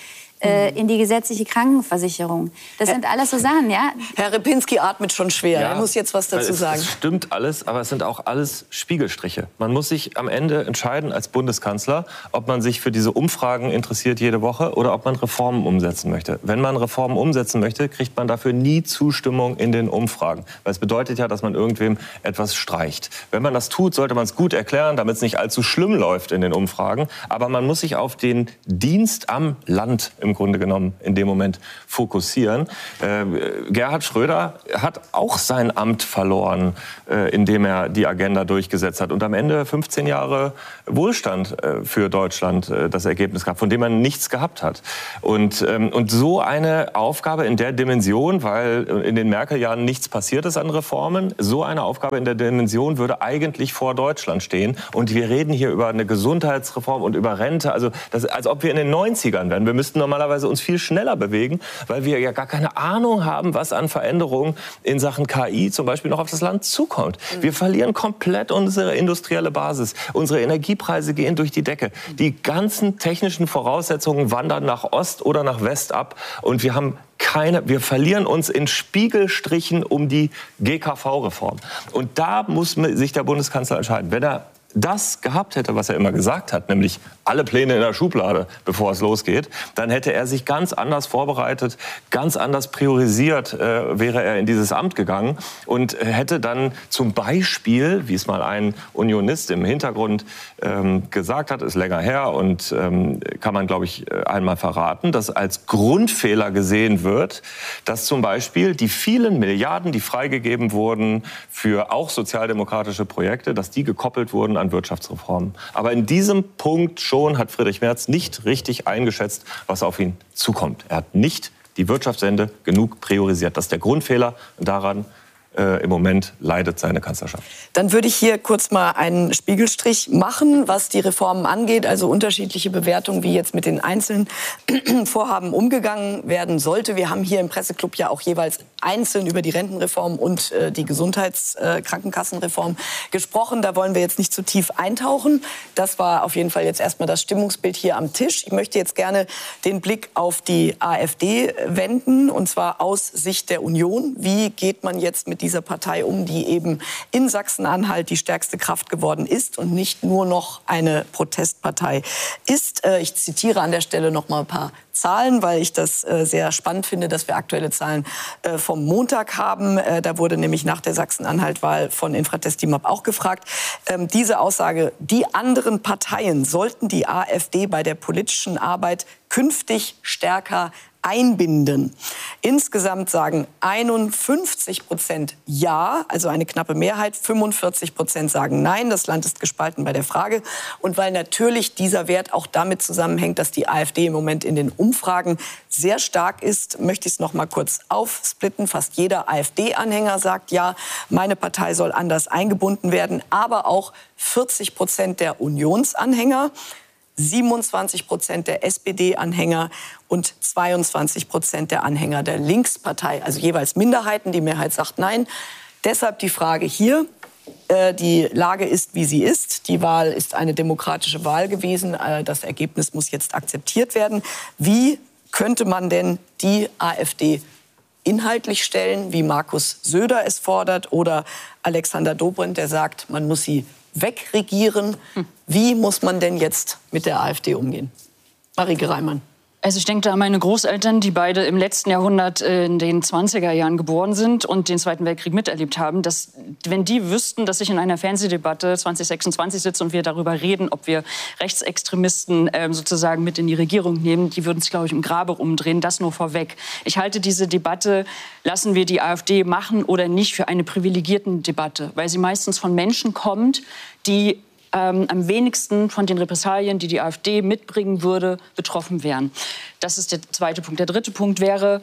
äh, in die gesetzliche Krankenversicherung. Das sind alles so Sachen, ja. Herr Repinski atmet schon schwer. Ja, er muss jetzt was dazu es, sagen. Es stimmt alles, aber es sind auch alles Spiegelstriche. Man muss sich am Ende entscheiden als Bundeskanzler, ob man sich für diese Umfragen interessiert jede Woche oder ob man Reformen umsetzen möchte. Wenn man Reformen umsetzen möchte, kriegt man dafür nie Zustimmung in den Umfragen. Weil es bedeutet ja, dass man irgendwem etwas streicht. Wenn man das tut, sollte man es gut erklären, damit es nicht allzu schlimm läuft in den Umfragen. Aber man muss sich auf den Dienst am Land im Grunde genommen in dem Moment fokussieren. Äh, Gerhard Schröder hat auch sein Amt verloren, äh, indem er die Agenda durchgesetzt hat und am Ende fünfzehn Jahre Wohlstand äh, für Deutschland äh, das Ergebnis gab, von dem man nichts gehabt hat. Und, ähm, und so eine Aufgabe in der Dimension, weil in den Merkel-Jahren nichts passiert ist an Reformen, so eine Aufgabe in der Dimension würde eigentlich vor Deutschland stehen. Und wir reden hier über eine Gesundheitsreform und über Rente, also das, als ob wir in den neunzigern wären. Wir müssten normalerweise uns viel schneller bewegen, weil wir ja gar keine Ahnung haben, was an Veränderungen in Sachen K I zum Beispiel noch auf das Land zukommt. Wir verlieren komplett unsere industrielle Basis. Unsere Energiepreise gehen durch die Decke. Die ganzen technischen Voraussetzungen wandern nach Ost oder nach West ab. Und wir haben keine, wir verlieren uns in Spiegelstrichen um die G K V-Reform. Und da muss sich der Bundeskanzler entscheiden. Wenn er das gehabt hätte, was er immer gesagt hat, nämlich alle Pläne in der Schublade, bevor es losgeht, dann hätte er sich ganz anders vorbereitet, ganz anders priorisiert, äh, wäre er in dieses Amt gegangen und hätte dann zum Beispiel, wie es mal ein Unionist im Hintergrund ähm, gesagt hat, ist länger her und ähm, kann man, glaube ich, einmal verraten, dass als Grundfehler gesehen wird, dass zum Beispiel die vielen Milliarden, die freigegeben wurden für auch sozialdemokratische Projekte, dass die gekoppelt wurden an Wirtschaftsreformen. Aber in diesem Punkt schon hat Friedrich Merz nicht richtig eingeschätzt, was auf ihn zukommt. Er hat nicht die Wirtschaftswende genug priorisiert. Das ist der Grundfehler. Daran äh, im Moment leidet seine Kanzlerschaft. Dann würde ich hier kurz mal einen Spiegelstrich machen, was die Reformen angeht. Also unterschiedliche Bewertungen, wie jetzt mit den einzelnen Vorhaben umgegangen werden sollte. Wir haben hier im Presseclub ja auch jeweils einzeln über die Rentenreform und äh, die Gesundheitskrankenkassenreform äh, gesprochen. Da wollen wir jetzt nicht zu tief eintauchen. Das war auf jeden Fall jetzt erstmal das Stimmungsbild hier am Tisch. Ich möchte jetzt gerne den Blick auf die AfD wenden, und zwar aus Sicht der Union. Wie geht man jetzt mit dieser Partei um, die eben in Sachsen-Anhalt die stärkste Kraft geworden ist und nicht nur noch eine Protestpartei ist? Äh, ich zitiere an der Stelle noch mal ein paar Zahlen, weil ich das äh, sehr spannend finde, dass wir aktuelle Zahlen äh, vom Montag haben. Äh, da wurde nämlich nach der Sachsen-Anhalt-Wahl von Infratest DIMAP auch gefragt. Ähm, diese Aussage, die anderen Parteien sollten die AfD bei der politischen Arbeit künftig stärker einbinden. Insgesamt sagen einundfünfzig Prozent ja, also eine knappe Mehrheit. fünfundvierzig Prozent sagen nein. Das Land ist gespalten bei der Frage. Und weil natürlich dieser Wert auch damit zusammenhängt, dass die AfD im Moment in den Umfragen sehr stark ist, möchte ich es noch mal kurz aufsplitten. Fast jeder AfD-Anhänger sagt ja, meine Partei soll anders eingebunden werden. Aber auch vierzig Prozent der Unionsanhänger, siebenundzwanzig Prozent der S P D-Anhänger und zweiundzwanzig Prozent der Anhänger der Linkspartei. Also jeweils Minderheiten. Die Mehrheit sagt nein. Deshalb die Frage hier. Äh, die Lage ist, wie sie ist. Die Wahl ist eine demokratische Wahl gewesen. Äh, das Ergebnis muss jetzt akzeptiert werden. Wie könnte man denn die AfD inhaltlich stellen, wie Markus Söder es fordert, oder Alexander Dobrindt, der sagt, man muss sie wegregieren? Wie muss man denn jetzt mit der AfD umgehen? Marieke Reimann. Also ich denke da an meine Großeltern, die beide im letzten Jahrhundert in den zwanziger Jahren geboren sind und den Zweiten Weltkrieg miterlebt haben, dass wenn die wüssten, dass ich in einer Fernsehdebatte zwanzig sechsundzwanzig sitze und wir darüber reden, ob wir Rechtsextremisten äh, sozusagen mit in die Regierung nehmen, die würden sich, glaube ich, im Grabe umdrehen. Das nur vorweg. Ich halte diese Debatte, lassen wir die AfD machen oder nicht, für eine privilegierten Debatte, weil sie meistens von Menschen kommt, die Ähm, am wenigsten von den Repressalien, die die AfD mitbringen würde, betroffen wären. Das ist der zweite Punkt. Der dritte Punkt wäre,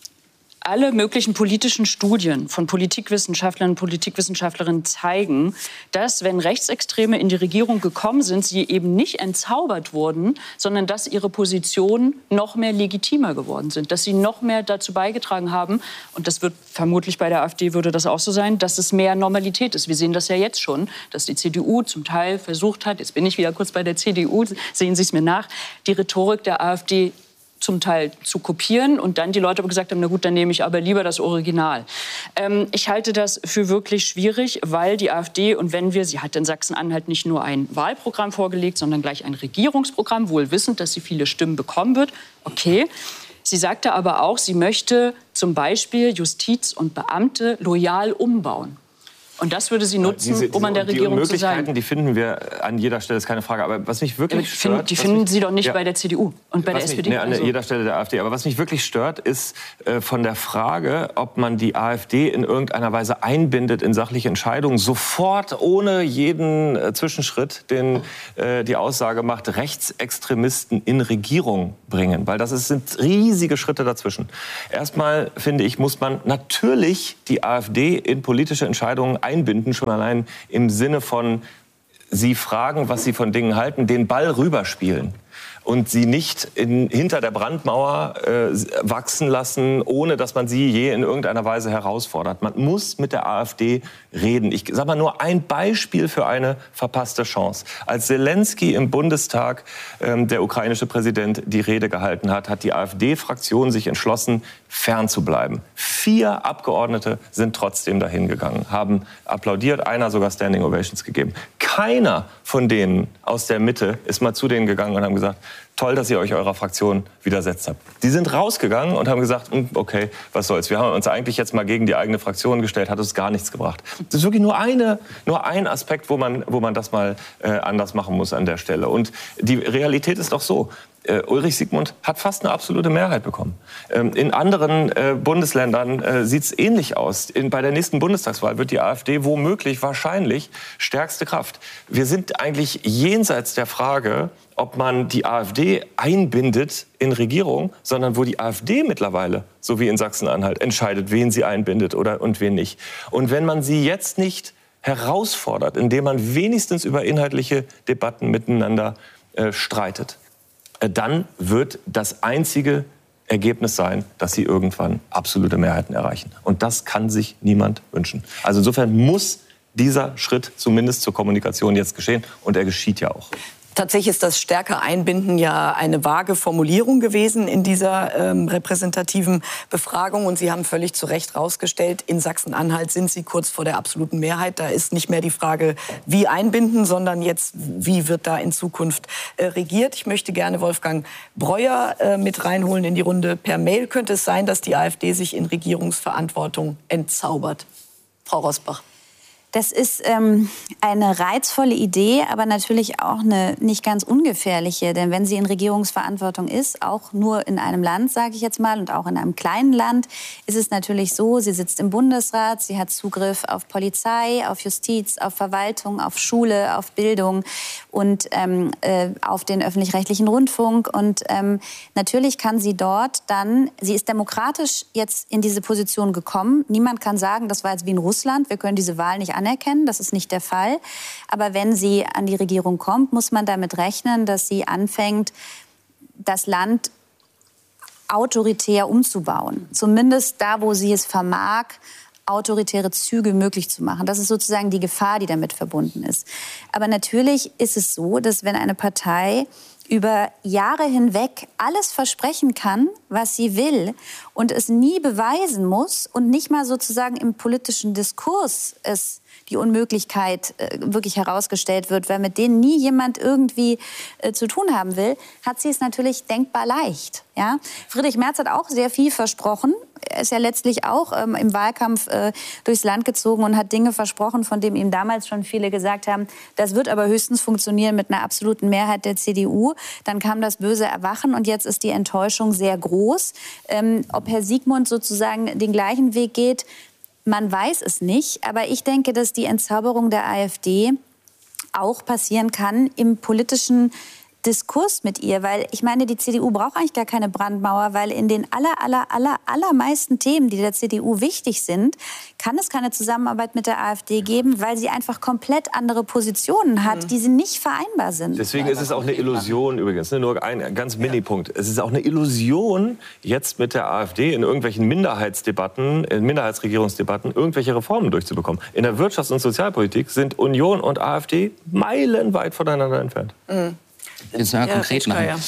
alle möglichen politischen Studien von Politikwissenschaftlern und Politikwissenschaftlerinnen zeigen, dass, wenn Rechtsextreme in die Regierung gekommen sind, sie eben nicht entzaubert wurden, sondern dass ihre Positionen noch mehr legitimer geworden sind, dass sie noch mehr dazu beigetragen haben, und das wird vermutlich bei der AfD würde das auch so sein, dass es mehr Normalität ist. Wir sehen das ja jetzt schon, dass die C D U zum Teil versucht hat, jetzt bin ich wieder kurz bei der C D U, sehen Sie es mir nach, die Rhetorik der AfD zum Teil zu kopieren und dann die Leute aber gesagt haben, na gut, dann nehme ich aber lieber das Original. Ähm, ich halte das für wirklich schwierig, weil die AfD, und wenn wir, sie hat in Sachsen-Anhalt nicht nur ein Wahlprogramm vorgelegt, sondern gleich ein Regierungsprogramm, wohl wissend, dass sie viele Stimmen bekommen wird. Okay. Sie sagte aber auch, sie möchte zum Beispiel Justiz und Beamte loyal umbauen. Und das würde sie nutzen, diese, diese, um an der Regierung zu sein. Die Möglichkeiten, die finden wir an jeder Stelle, ist keine Frage. Aber was mich wirklich die stört... Find, die finden mich, Sie doch nicht ja, bei der C D U und bei der mich, S P D. Nee, an also. jeder Stelle der AfD. Aber was mich wirklich stört, ist äh, von der Frage, ob man die AfD in irgendeiner Weise einbindet in sachliche Entscheidungen, sofort ohne jeden äh, Zwischenschritt den, äh, die Aussage macht, Rechtsextremisten in Regierung bringen. Weil das ist, sind riesige Schritte dazwischen. Erstmal, finde ich, muss man natürlich die AfD in politische Entscheidungen einbinden, schon allein im Sinne von, sie fragen, was sie von Dingen halten, den Ball rüberspielen und sie nicht in, hinter der Brandmauer äh, wachsen lassen, ohne dass man sie je in irgendeiner Weise herausfordert. Man muss mit der AfD reden. Ich sage mal nur ein Beispiel für eine verpasste Chance. Als Zelensky im Bundestag, ähm, der ukrainische Präsident, die Rede gehalten hat, hat die AfD-Fraktion sich entschlossen, fernzubleiben. Vier Abgeordnete sind trotzdem dahin gegangen, haben applaudiert, einer sogar Standing Ovations gegeben. Keiner von denen aus der Mitte ist mal zu denen gegangen und haben gesagt, toll, dass ihr euch eurer Fraktion widersetzt habt. Die sind rausgegangen und haben gesagt, okay, was soll's. Wir haben uns eigentlich jetzt mal gegen die eigene Fraktion gestellt, hat uns gar nichts gebracht. Das ist wirklich nur, eine, nur ein Aspekt, wo man, wo man das mal äh, anders machen muss an der Stelle. Und die Realität ist doch so. Uh, Ulrich Siegmund hat fast eine absolute Mehrheit bekommen. Ähm, in anderen äh, Bundesländern äh, sieht es ähnlich aus. In, bei der nächsten Bundestagswahl wird die AfD womöglich, wahrscheinlich stärkste Kraft. Wir sind eigentlich jenseits der Frage, ob man die AfD einbindet in Regierung, sondern wo die AfD mittlerweile, so wie in Sachsen-Anhalt, entscheidet, wen sie einbindet oder, und wen nicht. Und wenn man sie jetzt nicht herausfordert, indem man wenigstens über inhaltliche Debatten miteinander äh, streitet, dann wird das einzige Ergebnis sein, dass sie irgendwann absolute Mehrheiten erreichen. Und das kann sich niemand wünschen. Also insofern muss dieser Schritt zumindest zur Kommunikation jetzt geschehen. Und er geschieht ja auch. Tatsächlich ist das stärker Einbinden ja eine vage Formulierung gewesen in dieser ähm, repräsentativen Befragung. Und Sie haben völlig zu Recht rausgestellt, in Sachsen-Anhalt sind Sie kurz vor der absoluten Mehrheit. Da ist nicht mehr die Frage, wie einbinden, sondern jetzt, wie wird da in Zukunft äh, regiert. Ich möchte gerne Wolfgang Breuer äh, mit reinholen in die Runde. Per Mail könnte es sein, dass die AfD sich in Regierungsverantwortung entzaubert. Frau Rosbach. Das ist ähm, eine reizvolle Idee, aber natürlich auch eine nicht ganz ungefährliche. Denn wenn sie in Regierungsverantwortung ist, auch nur in einem Land, sage ich jetzt mal, und auch in einem kleinen Land, ist es natürlich so, sie sitzt im Bundesrat, sie hat Zugriff auf Polizei, auf Justiz, auf Verwaltung, auf Schule, auf Bildung und ähm, äh, auf den öffentlich-rechtlichen Rundfunk. Und ähm, natürlich kann sie dort dann, sie ist demokratisch jetzt in diese Position gekommen. Niemand kann sagen, das war jetzt wie in Russland, wir können diese Wahl nicht anerkennen, das ist nicht der Fall. Aber wenn sie an die Regierung kommt, muss man damit rechnen, dass sie anfängt, das Land autoritär umzubauen. Zumindest da, wo sie es vermag, autoritäre Züge möglich zu machen. Das ist sozusagen die Gefahr, die damit verbunden ist. Aber natürlich ist es so, dass wenn eine Partei über Jahre hinweg alles versprechen kann, was sie will, und es nie beweisen muss und nicht mal sozusagen im politischen Diskurs es die Unmöglichkeit äh, wirklich herausgestellt wird, weil mit denen nie jemand irgendwie äh, zu tun haben will, hat sie es natürlich denkbar leicht. Ja? Friedrich Merz hat auch sehr viel versprochen. Er ist ja letztlich auch ähm, im Wahlkampf äh, durchs Land gezogen und hat Dinge versprochen, von denen ihm damals schon viele gesagt haben, das wird aber höchstens funktionieren mit einer absoluten Mehrheit der C D U. Dann kam das böse Erwachen und jetzt ist die Enttäuschung sehr groß. Ähm, ob Herr Siegmund sozusagen den gleichen Weg geht, man weiß es nicht. Aber ich denke, dass die Entzauberung der AfD auch passieren kann im politischen Diskurs mit ihr, weil ich meine, die C D U braucht eigentlich gar keine Brandmauer, weil in den aller, aller, aller, allermeisten Themen, die der C D U wichtig sind, kann es keine Zusammenarbeit mit der AfD geben, weil sie einfach komplett andere Positionen hat, mhm. die sie nicht vereinbar sind. Deswegen ist es auch eine Illusion übrigens, ne? Nur ein ganz Mini-Punkt. Es ist auch eine Illusion, jetzt mit der AfD in irgendwelchen Minderheitsdebatten, in Minderheitsregierungsdebatten, irgendwelche Reformen durchzubekommen. In der Wirtschafts- und Sozialpolitik sind Union und AfD meilenweit voneinander entfernt. Mhm. Jetzt mal konkret machen.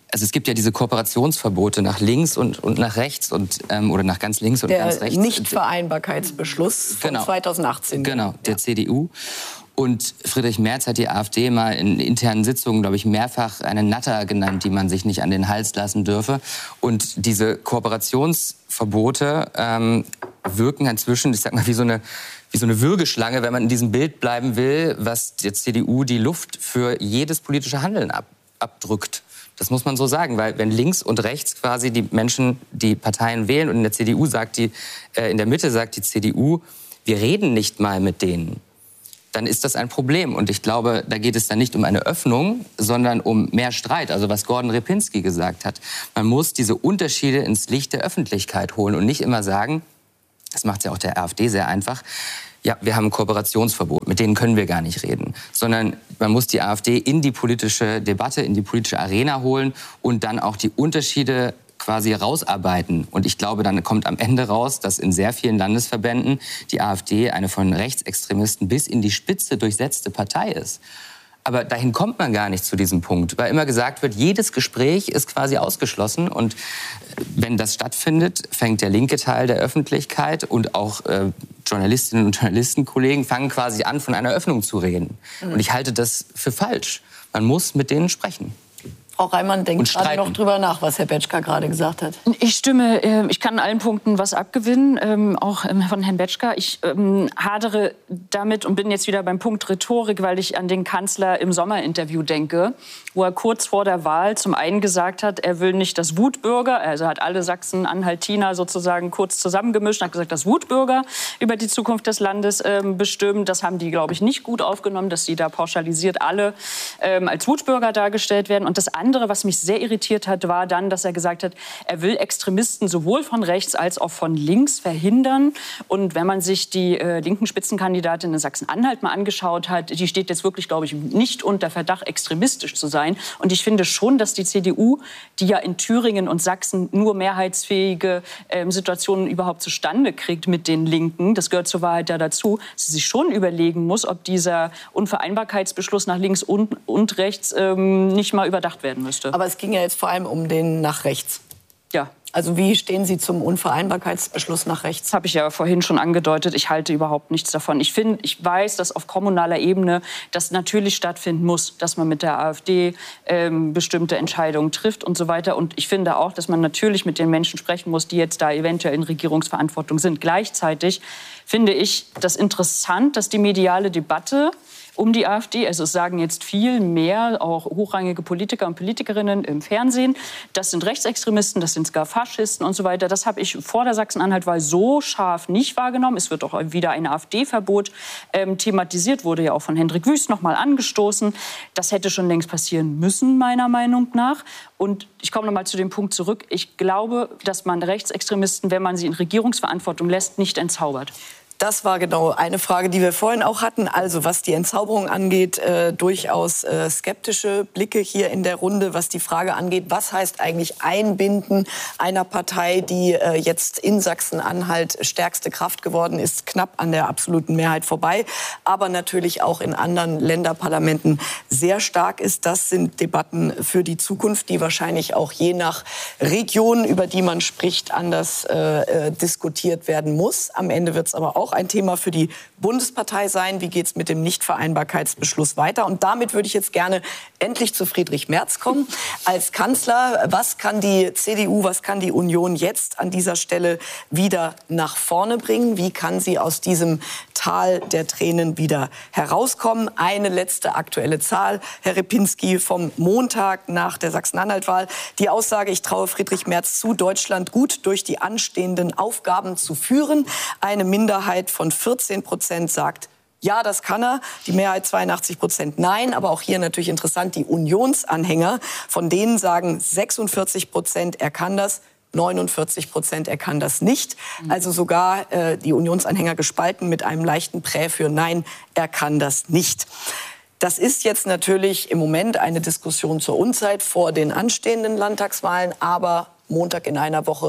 also es gibt ja diese Kooperationsverbote nach links und, und nach rechts und, ähm, oder nach ganz links und der ganz rechts. Nichtvereinbarkeitsbeschluss von genau. zweitausendachtzehn. Genau, der ja. C D U. Und Friedrich Merz hat die AfD mal in internen Sitzungen, glaube ich, mehrfach eine Natter genannt, die man sich nicht an den Hals lassen dürfe. Und diese Kooperationsverbote ähm, wirken inzwischen, ich sag mal, wie so eine wie so eine Würgeschlange, wenn man in diesem Bild bleiben will, was der C D U die Luft für jedes politische Handeln ab, abdrückt. Das muss man so sagen, weil wenn links und rechts quasi die Menschen die Parteien wählen und in der C D U sagt die, äh, in der Mitte sagt die C D U, wir reden nicht mal mit denen, dann ist das ein Problem. Und ich glaube, da geht es dann nicht um eine Öffnung, sondern um mehr Streit. Also was Gordon Repinski gesagt hat. Man muss diese Unterschiede ins Licht der Öffentlichkeit holen und nicht immer sagen, das macht es ja auch der AfD sehr einfach, ja, wir haben ein Kooperationsverbot, mit denen können wir gar nicht reden. Sondern man muss die AfD in die politische Debatte, in die politische Arena holen und dann auch die Unterschiede quasi rausarbeiten. Und ich glaube, dann kommt am Ende raus, dass in sehr vielen Landesverbänden die AfD eine von Rechtsextremisten bis in die Spitze durchsetzte Partei ist. Aber dahin kommt man gar nicht zu diesem Punkt, weil immer gesagt wird, jedes Gespräch ist quasi ausgeschlossen. Und wenn das stattfindet, fängt der linke Teil der Öffentlichkeit und auch äh, Journalistinnen und Journalistenkollegen fangen quasi an, von einer Öffnung zu reden. Mhm. Und ich halte das für falsch. Man muss mit denen sprechen. Frau Reimann denkt gerade noch drüber nach, was Herr Betschka gerade gesagt hat. Ich stimme, ich kann in allen Punkten was abgewinnen, auch von Herrn Betschka. Ich hadere damit und bin jetzt wieder beim Punkt Rhetorik, weil ich an den Kanzler im Sommerinterview denke, wo er kurz vor der Wahl zum einen gesagt hat, er will nicht das Wutbürger, also hat alle Sachsen-Anhaltiner sozusagen kurz zusammengemischt, hat gesagt, das Wutbürger über die Zukunft des Landes bestimmen. Das haben die, glaube ich, nicht gut aufgenommen, dass sie da pauschalisiert alle als Wutbürger dargestellt werden. Und das andere, was mich sehr irritiert hat, war dann, dass er gesagt hat, er will Extremisten sowohl von rechts als auch von links verhindern. Und wenn man sich die äh, linken Spitzenkandidatin in Sachsen-Anhalt mal angeschaut hat, die steht jetzt wirklich, glaube ich, nicht unter Verdacht, extremistisch zu sein. Und ich finde schon, dass die C D U, die ja in Thüringen und Sachsen nur mehrheitsfähige äh, Situationen überhaupt zustande kriegt mit den Linken, das gehört zur Wahrheit ja dazu, sie sich schon überlegen muss, ob dieser Unvereinbarkeitsbeschluss nach links und, und rechts ähm, nicht mal überdacht werden müsste. Aber es ging ja jetzt vor allem um den nach rechts. Ja. Also wie stehen Sie zum Unvereinbarkeitsbeschluss nach rechts? Das habe ich ja vorhin schon angedeutet. Ich halte überhaupt nichts davon. Ich finde, ich weiß, dass auf kommunaler Ebene das natürlich stattfinden muss, dass man mit der AfD ähm, bestimmte Entscheidungen trifft und so weiter. Und ich finde auch, dass man natürlich mit den Menschen sprechen muss, die jetzt da eventuell in Regierungsverantwortung sind. Gleichzeitig finde ich das interessant, dass die mediale Debatte um die AfD, also es sagen jetzt viel mehr auch hochrangige Politiker und Politikerinnen im Fernsehen, das sind Rechtsextremisten, das sind gar Faschisten und so weiter. Das habe ich vor der Sachsen-Anhalt-Wahl so scharf nicht wahrgenommen. Es wird auch wieder ein AfD-Verbot ähm, thematisiert, wurde ja auch von Hendrik Wüst noch mal angestoßen. Das hätte schon längst passieren müssen, meiner Meinung nach. Und ich komme noch mal zu dem Punkt zurück. Ich glaube, dass man Rechtsextremisten, wenn man sie in Regierungsverantwortung lässt, nicht entzaubert. Das war genau eine Frage, die wir vorhin auch hatten. Also was die Entzauberung angeht, äh, durchaus äh, skeptische Blicke hier in der Runde. Was die Frage angeht, was heißt eigentlich Einbinden einer Partei, die äh, jetzt in Sachsen-Anhalt stärkste Kraft geworden ist, knapp an der absoluten Mehrheit vorbei, aber natürlich auch in anderen Länderparlamenten sehr stark ist. Das sind Debatten für die Zukunft, die wahrscheinlich auch je nach Region, über die man spricht, anders äh, äh, diskutiert werden muss. Am Ende wird es aber auch ein Thema für die Bundespartei sein. Wie geht es mit dem Nichtvereinbarkeitsbeschluss weiter? Und damit würde ich jetzt gerne endlich zu Friedrich Merz kommen. Als Kanzler, was kann die C D U, was kann die Union jetzt an dieser Stelle wieder nach vorne bringen? Wie kann sie aus diesem Tal der Tränen wieder herauskommen? Eine letzte aktuelle Zahl, Herr Repinski, vom Montag nach der Sachsen-Anhalt-Wahl. Die Aussage, ich traue Friedrich Merz zu, Deutschland gut durch die anstehenden Aufgaben zu führen. Eine Minderheit von vierzehn Prozent sagt, ja, das kann er. Die Mehrheit zweiundachtzig Prozent nein. Aber auch hier natürlich interessant, die Unionsanhänger, von denen sagen sechsundvierzig Prozent, er kann das. neunundvierzig Prozent, er kann das nicht. Also sogar äh, die Unionsanhänger gespalten mit einem leichten Prä für nein, er kann das nicht. Das ist jetzt natürlich im Moment eine Diskussion zur Unzeit vor den anstehenden Landtagswahlen. Aber Montag in einer Woche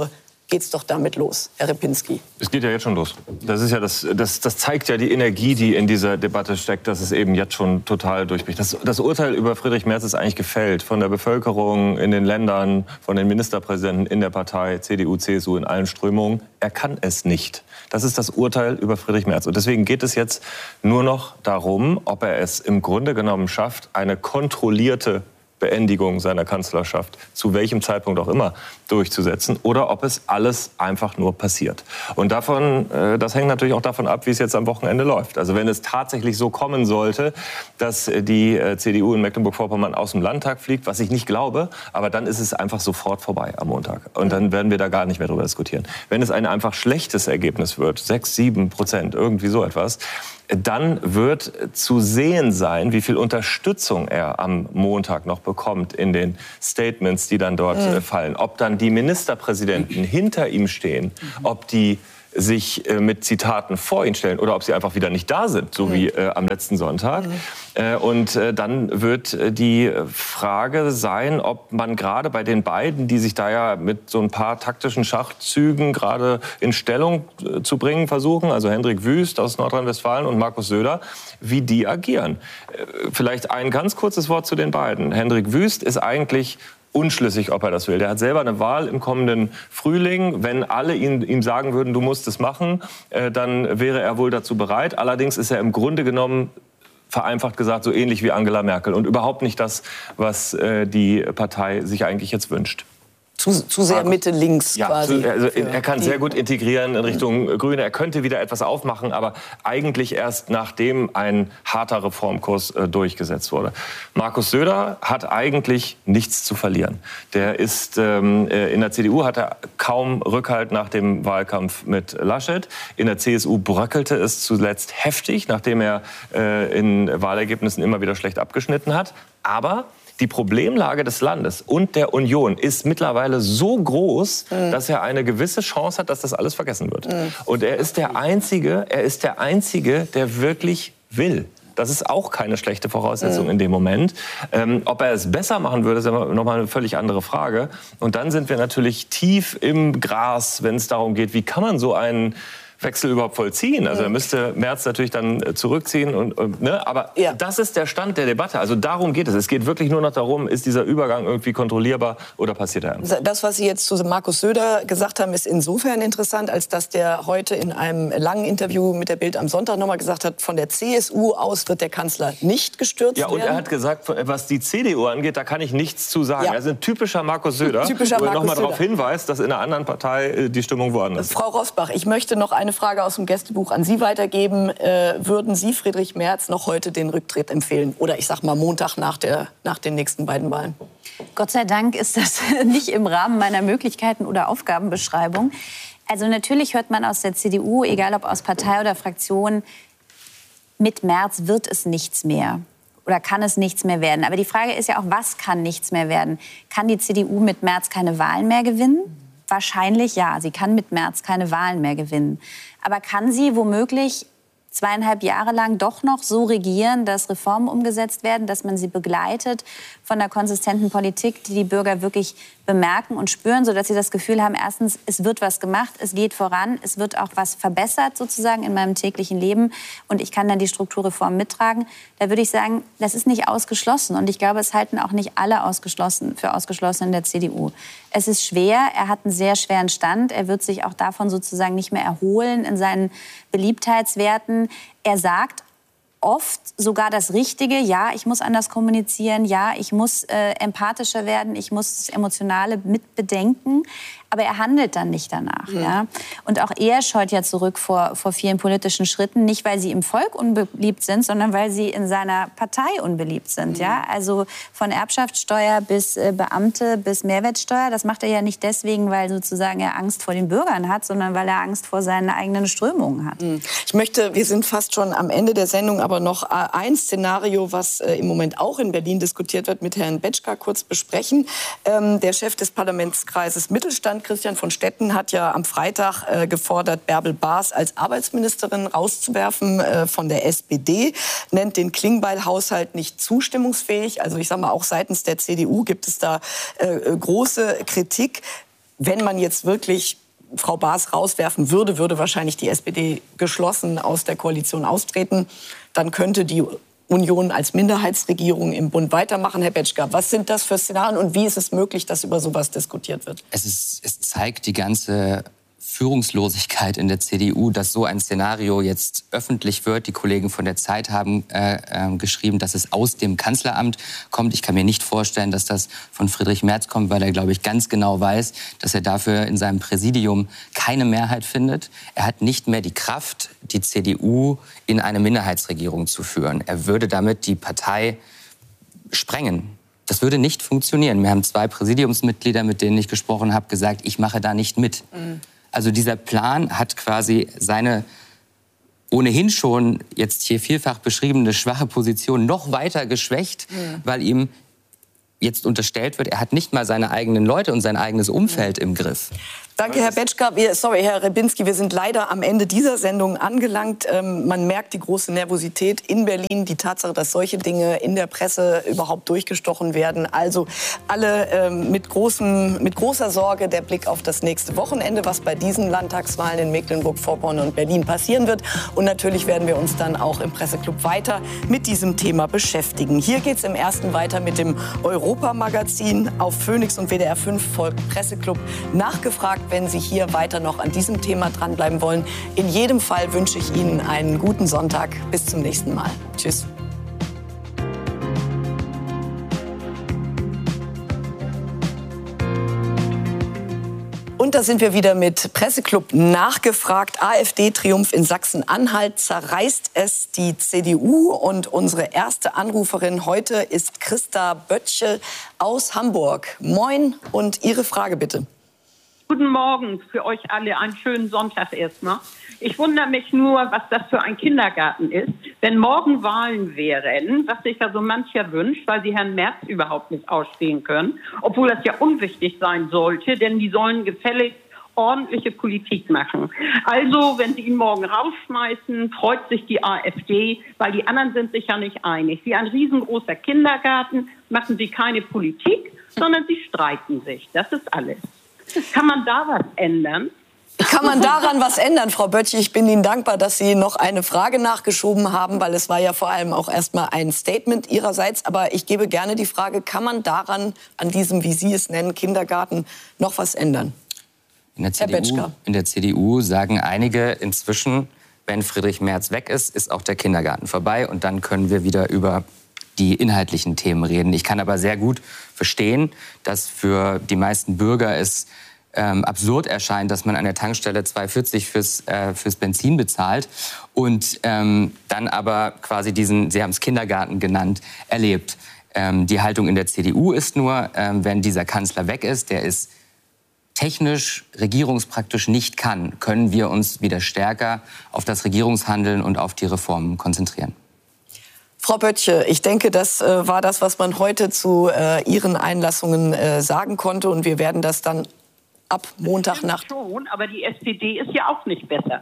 geht's doch damit los, Herr Repinski. Es geht ja jetzt schon los. Das ist ja das, das, das zeigt ja die Energie, die in dieser Debatte steckt, dass es eben jetzt schon total durchbricht. Das, das Urteil über Friedrich Merz ist eigentlich gefällt von der Bevölkerung in den Ländern, von den Ministerpräsidenten in der Partei, C D U, C S U, in allen Strömungen. Er kann es nicht. Das ist das Urteil über Friedrich Merz. Und deswegen geht es jetzt nur noch darum, ob er es im Grunde genommen schafft, eine kontrollierte Beendigung seiner Kanzlerschaft, zu welchem Zeitpunkt auch immer, durchzusetzen oder ob es alles einfach nur passiert. Und davon, äh, das hängt natürlich auch davon ab, wie es jetzt am Wochenende läuft. Also wenn es tatsächlich so kommen sollte, dass die äh, C D U in Mecklenburg-Vorpommern aus dem Landtag fliegt, was ich nicht glaube, aber dann ist es einfach sofort vorbei am Montag. Und dann werden wir da gar nicht mehr drüber diskutieren. Wenn es ein einfach schlechtes Ergebnis wird, sechs, sieben Prozent, irgendwie so etwas, dann wird zu sehen sein, wie viel Unterstützung er am Montag noch bekommt in den Statements, die dann dort mhm. fallen. Ob dann die Ministerpräsidenten hinter ihm stehen, ob die sich äh, mit Zitaten vor ihn stellen oder ob sie einfach wieder nicht da sind, so wie äh, am letzten Sonntag. Mhm. Äh, und äh, dann wird äh, die Frage sein, ob man gerade bei den beiden, die sich da ja mit so ein paar taktischen Schachzügen gerade in Stellung äh, zu bringen versuchen, also Hendrik Wüst aus Nordrhein-Westfalen und Markus Söder, wie die agieren. Äh, vielleicht ein ganz kurzes Wort zu den beiden. Hendrik Wüst ist eigentlich unschlüssig, ob er das will. Der hat selber eine Wahl im kommenden Frühling. Wenn alle ihn, ihm sagen würden, du musst es machen, äh, dann wäre er wohl dazu bereit. Allerdings ist er im Grunde genommen, vereinfacht gesagt, so ähnlich wie Angela Merkel und überhaupt nicht das, was äh, die Partei sich eigentlich jetzt wünscht. Zu, zu sehr Mitte-links ja, quasi. Zu, also er kann sehr gut integrieren in Richtung Grüne. Er könnte wieder etwas aufmachen, aber eigentlich erst nachdem ein harter Reformkurs äh, durchgesetzt wurde. Markus Söder hat eigentlich nichts zu verlieren. Der ist ähm, in der C D U hat er kaum Rückhalt nach dem Wahlkampf mit Laschet. In der C S U bröckelte es zuletzt heftig, nachdem er äh, in Wahlergebnissen immer wieder schlecht abgeschnitten hat. Aber die Problemlage des Landes und der Union ist mittlerweile so groß, mhm. dass er eine gewisse Chance hat, dass das alles vergessen wird. Mhm. Und er ist der Einzige, er ist der Einzige, der wirklich will. Das ist auch keine schlechte Voraussetzung mhm. in dem Moment. Ähm, ob er es besser machen würde, ist ja nochmal eine völlig andere Frage. Und dann sind wir natürlich tief im Gras, wenn es darum geht, wie kann man so einen Wechsel überhaupt vollziehen. Also er müsste Merz natürlich dann zurückziehen. Und, und, ne? Aber ja. das ist der Stand der Debatte. Also darum geht es. Es geht wirklich nur noch darum, ist dieser Übergang irgendwie kontrollierbar oder passiert er einfach? Das, was Sie jetzt zu Markus Söder gesagt haben, ist insofern interessant, als dass der heute in einem langen Interview mit der Bild am Sonntag noch mal gesagt hat, von der C S U aus wird der Kanzler nicht gestürzt werden. Ja, und er hat gesagt, was die C D U angeht, da kann ich nichts zu sagen. Ja. Er ist ein typischer Markus Söder, typischer wo er Markus noch mal darauf hinweist, dass in einer anderen Partei die Stimmung woanders ist. Frau Rosbach, ich möchte noch eine Frage aus dem Gästebuch an Sie weitergeben. Äh, würden Sie Friedrich Merz noch heute den Rücktritt empfehlen? Oder ich sag mal Montag nach, der, nach den nächsten beiden Wahlen? Gott sei Dank ist das nicht im Rahmen meiner Möglichkeiten oder Aufgabenbeschreibung. Also natürlich hört man aus der C D U, egal ob aus Partei oder Fraktion, mit Merz wird es nichts mehr. Oder kann es nichts mehr werden? Aber die Frage ist ja auch, was kann nichts mehr werden? Kann die C D U mit Merz keine Wahlen mehr gewinnen? Wahrscheinlich ja. Sie kann mit Merz keine Wahlen mehr gewinnen. Aber kann sie womöglich zweieinhalb Jahre lang doch noch so regieren, dass Reformen umgesetzt werden, dass man sie begleitet von einer konsistenten Politik, die die Bürger wirklich bemerken und spüren, sodass sie das Gefühl haben, erstens, es wird was gemacht, es geht voran, es wird auch was verbessert sozusagen in meinem täglichen Leben und ich kann dann die Strukturreform mittragen. Da würde ich sagen, das ist nicht ausgeschlossen und ich glaube, es halten auch nicht alle ausgeschlossen, für ausgeschlossen in der C D U. Es ist schwer, er hat einen sehr schweren Stand, er wird sich auch davon sozusagen nicht mehr erholen in seinen Beliebtheitswerten. Er sagt oft sogar das Richtige. Ja, ich muss anders kommunizieren. Ja, ich muss äh, empathischer werden. Ich muss das Emotionale mitbedenken. Aber er handelt dann nicht danach. Mhm. Ja? Und auch er scheut ja zurück vor, vor vielen politischen Schritten. Nicht, weil sie im Volk unbeliebt sind, sondern weil sie in seiner Partei unbeliebt sind. Mhm. Ja? Also von Erbschaftssteuer bis äh, Beamte bis Mehrwertsteuer. Das macht er ja nicht deswegen, weil sozusagen er Angst vor den Bürgern hat, sondern weil er Angst vor seinen eigenen Strömungen hat. Mhm. Ich möchte, wir sind fast schon am Ende der Sendung, aber noch ein Szenario, was äh, im Moment auch in Berlin diskutiert wird, mit Herrn Betschka kurz besprechen. Ähm, der Chef des Parlamentskreises Mittelstand, Christian von Stetten, hat ja am Freitag äh, gefordert, Bärbel Baas als Arbeitsministerin rauszuwerfen äh, von der S P D, nennt den Klingbeil-Haushalt nicht zustimmungsfähig. Also ich sage mal, auch seitens der C D U gibt es da äh, große Kritik. Wenn man jetzt wirklich Frau Baas rauswerfen würde, würde wahrscheinlich die S P D geschlossen aus der Koalition austreten. Dann könnte die Union als Minderheitsregierung im Bund weitermachen. Herr Betschka, was sind das für Szenarien und wie ist es möglich, dass über sowas diskutiert wird? Es, ist, es zeigt die ganze Führungslosigkeit in der C D U, dass so ein Szenario jetzt öffentlich wird. Die Kollegen von der Zeit haben äh, äh, geschrieben, dass es aus dem Kanzleramt kommt. Ich kann mir nicht vorstellen, dass das von Friedrich Merz kommt, weil er, glaube ich, ganz genau weiß, dass er dafür in seinem Präsidium keine Mehrheit findet. Er hat nicht mehr die Kraft, die C D U in eine Minderheitsregierung zu führen. Er würde damit die Partei sprengen. Das würde nicht funktionieren. Wir haben zwei Präsidiumsmitglieder, mit denen ich gesprochen habe, gesagt, ich mache da nicht mit. Mhm. Also dieser Plan hat quasi seine ohnehin schon jetzt hier vielfach beschriebene schwache Position noch weiter geschwächt, mhm. weil ihm jetzt unterstellt wird, er hat nicht mal seine eigenen Leute und sein eigenes Umfeld mhm. im Griff. Danke, Herr Betschka. Wir, sorry, Herr Rebinski, wir sind leider am Ende dieser Sendung angelangt. Ähm, man merkt die große Nervosität in Berlin, die Tatsache, dass solche Dinge in der Presse überhaupt durchgestochen werden. Also alle ähm, mit, großem, mit großer Sorge der Blick auf das nächste Wochenende, was bei diesen Landtagswahlen in Mecklenburg-Vorpommern und Berlin passieren wird. Und natürlich werden wir uns dann auch im Presseclub weiter mit diesem Thema beschäftigen. Hier geht es im ersten weiter mit dem Europa-Magazin. Auf Phoenix und W D R fünf folgt Presseclub nachgefragt, wenn Sie hier weiter noch an diesem Thema dranbleiben wollen. In jedem Fall wünsche ich Ihnen einen guten Sonntag. Bis zum nächsten Mal. Tschüss. Und da sind wir wieder mit Presseclub nachgefragt. AfD-Triumph in Sachsen-Anhalt. Zerreißt es die C D U? Und unsere erste Anruferin heute ist Christa Böttche aus Hamburg. Moin und Ihre Frage bitte. Guten Morgen für euch alle, einen schönen Sonntag erstmal. Ich wundere mich nur, was das für ein Kindergarten ist. Wenn morgen Wahlen wären, was sich ja so mancher wünscht, weil sie Herrn Merz überhaupt nicht ausstehen können, obwohl das ja unwichtig sein sollte, denn die sollen gefälligst ordentliche Politik machen. Also, wenn sie ihn morgen rausschmeißen, freut sich die AfD, weil die anderen sind sich ja nicht einig. Wie ein riesengroßer Kindergarten machen sie keine Politik, sondern sie streiten sich. Das ist alles. Kann man da was ändern? Kann man daran was ändern, Frau Böttche? Ich bin Ihnen dankbar, dass Sie noch eine Frage nachgeschoben haben, weil es war ja vor allem auch erstmal ein Statement Ihrerseits. Aber ich gebe gerne die Frage, kann man daran, an diesem, wie Sie es nennen, Kindergarten, noch was ändern? In der C D U, in der C D U sagen einige inzwischen, wenn Friedrich Merz weg ist, ist auch der Kindergarten vorbei. Und dann können wir wieder über die inhaltlichen Themen reden. Ich kann aber sehr gut verstehen, dass für die meisten Bürger es ähm, absurd erscheint, dass man an der Tankstelle zwei vierzig fürs, äh, fürs Benzin bezahlt und ähm, dann aber quasi diesen, Sie haben es Kindergarten genannt, erlebt. Ähm, die Haltung in der C D U ist nur, ähm, wenn dieser Kanzler weg ist, der es technisch, regierungspraktisch nicht kann, können wir uns wieder stärker auf das Regierungshandeln und auf die Reformen konzentrieren. Frau Böttche, ich denke, das äh, war das, was man heute zu äh, Ihren Einlassungen äh, sagen konnte. Und wir werden das dann ab Montagnacht... Schon, aber die S P D ist ja auch nicht besser.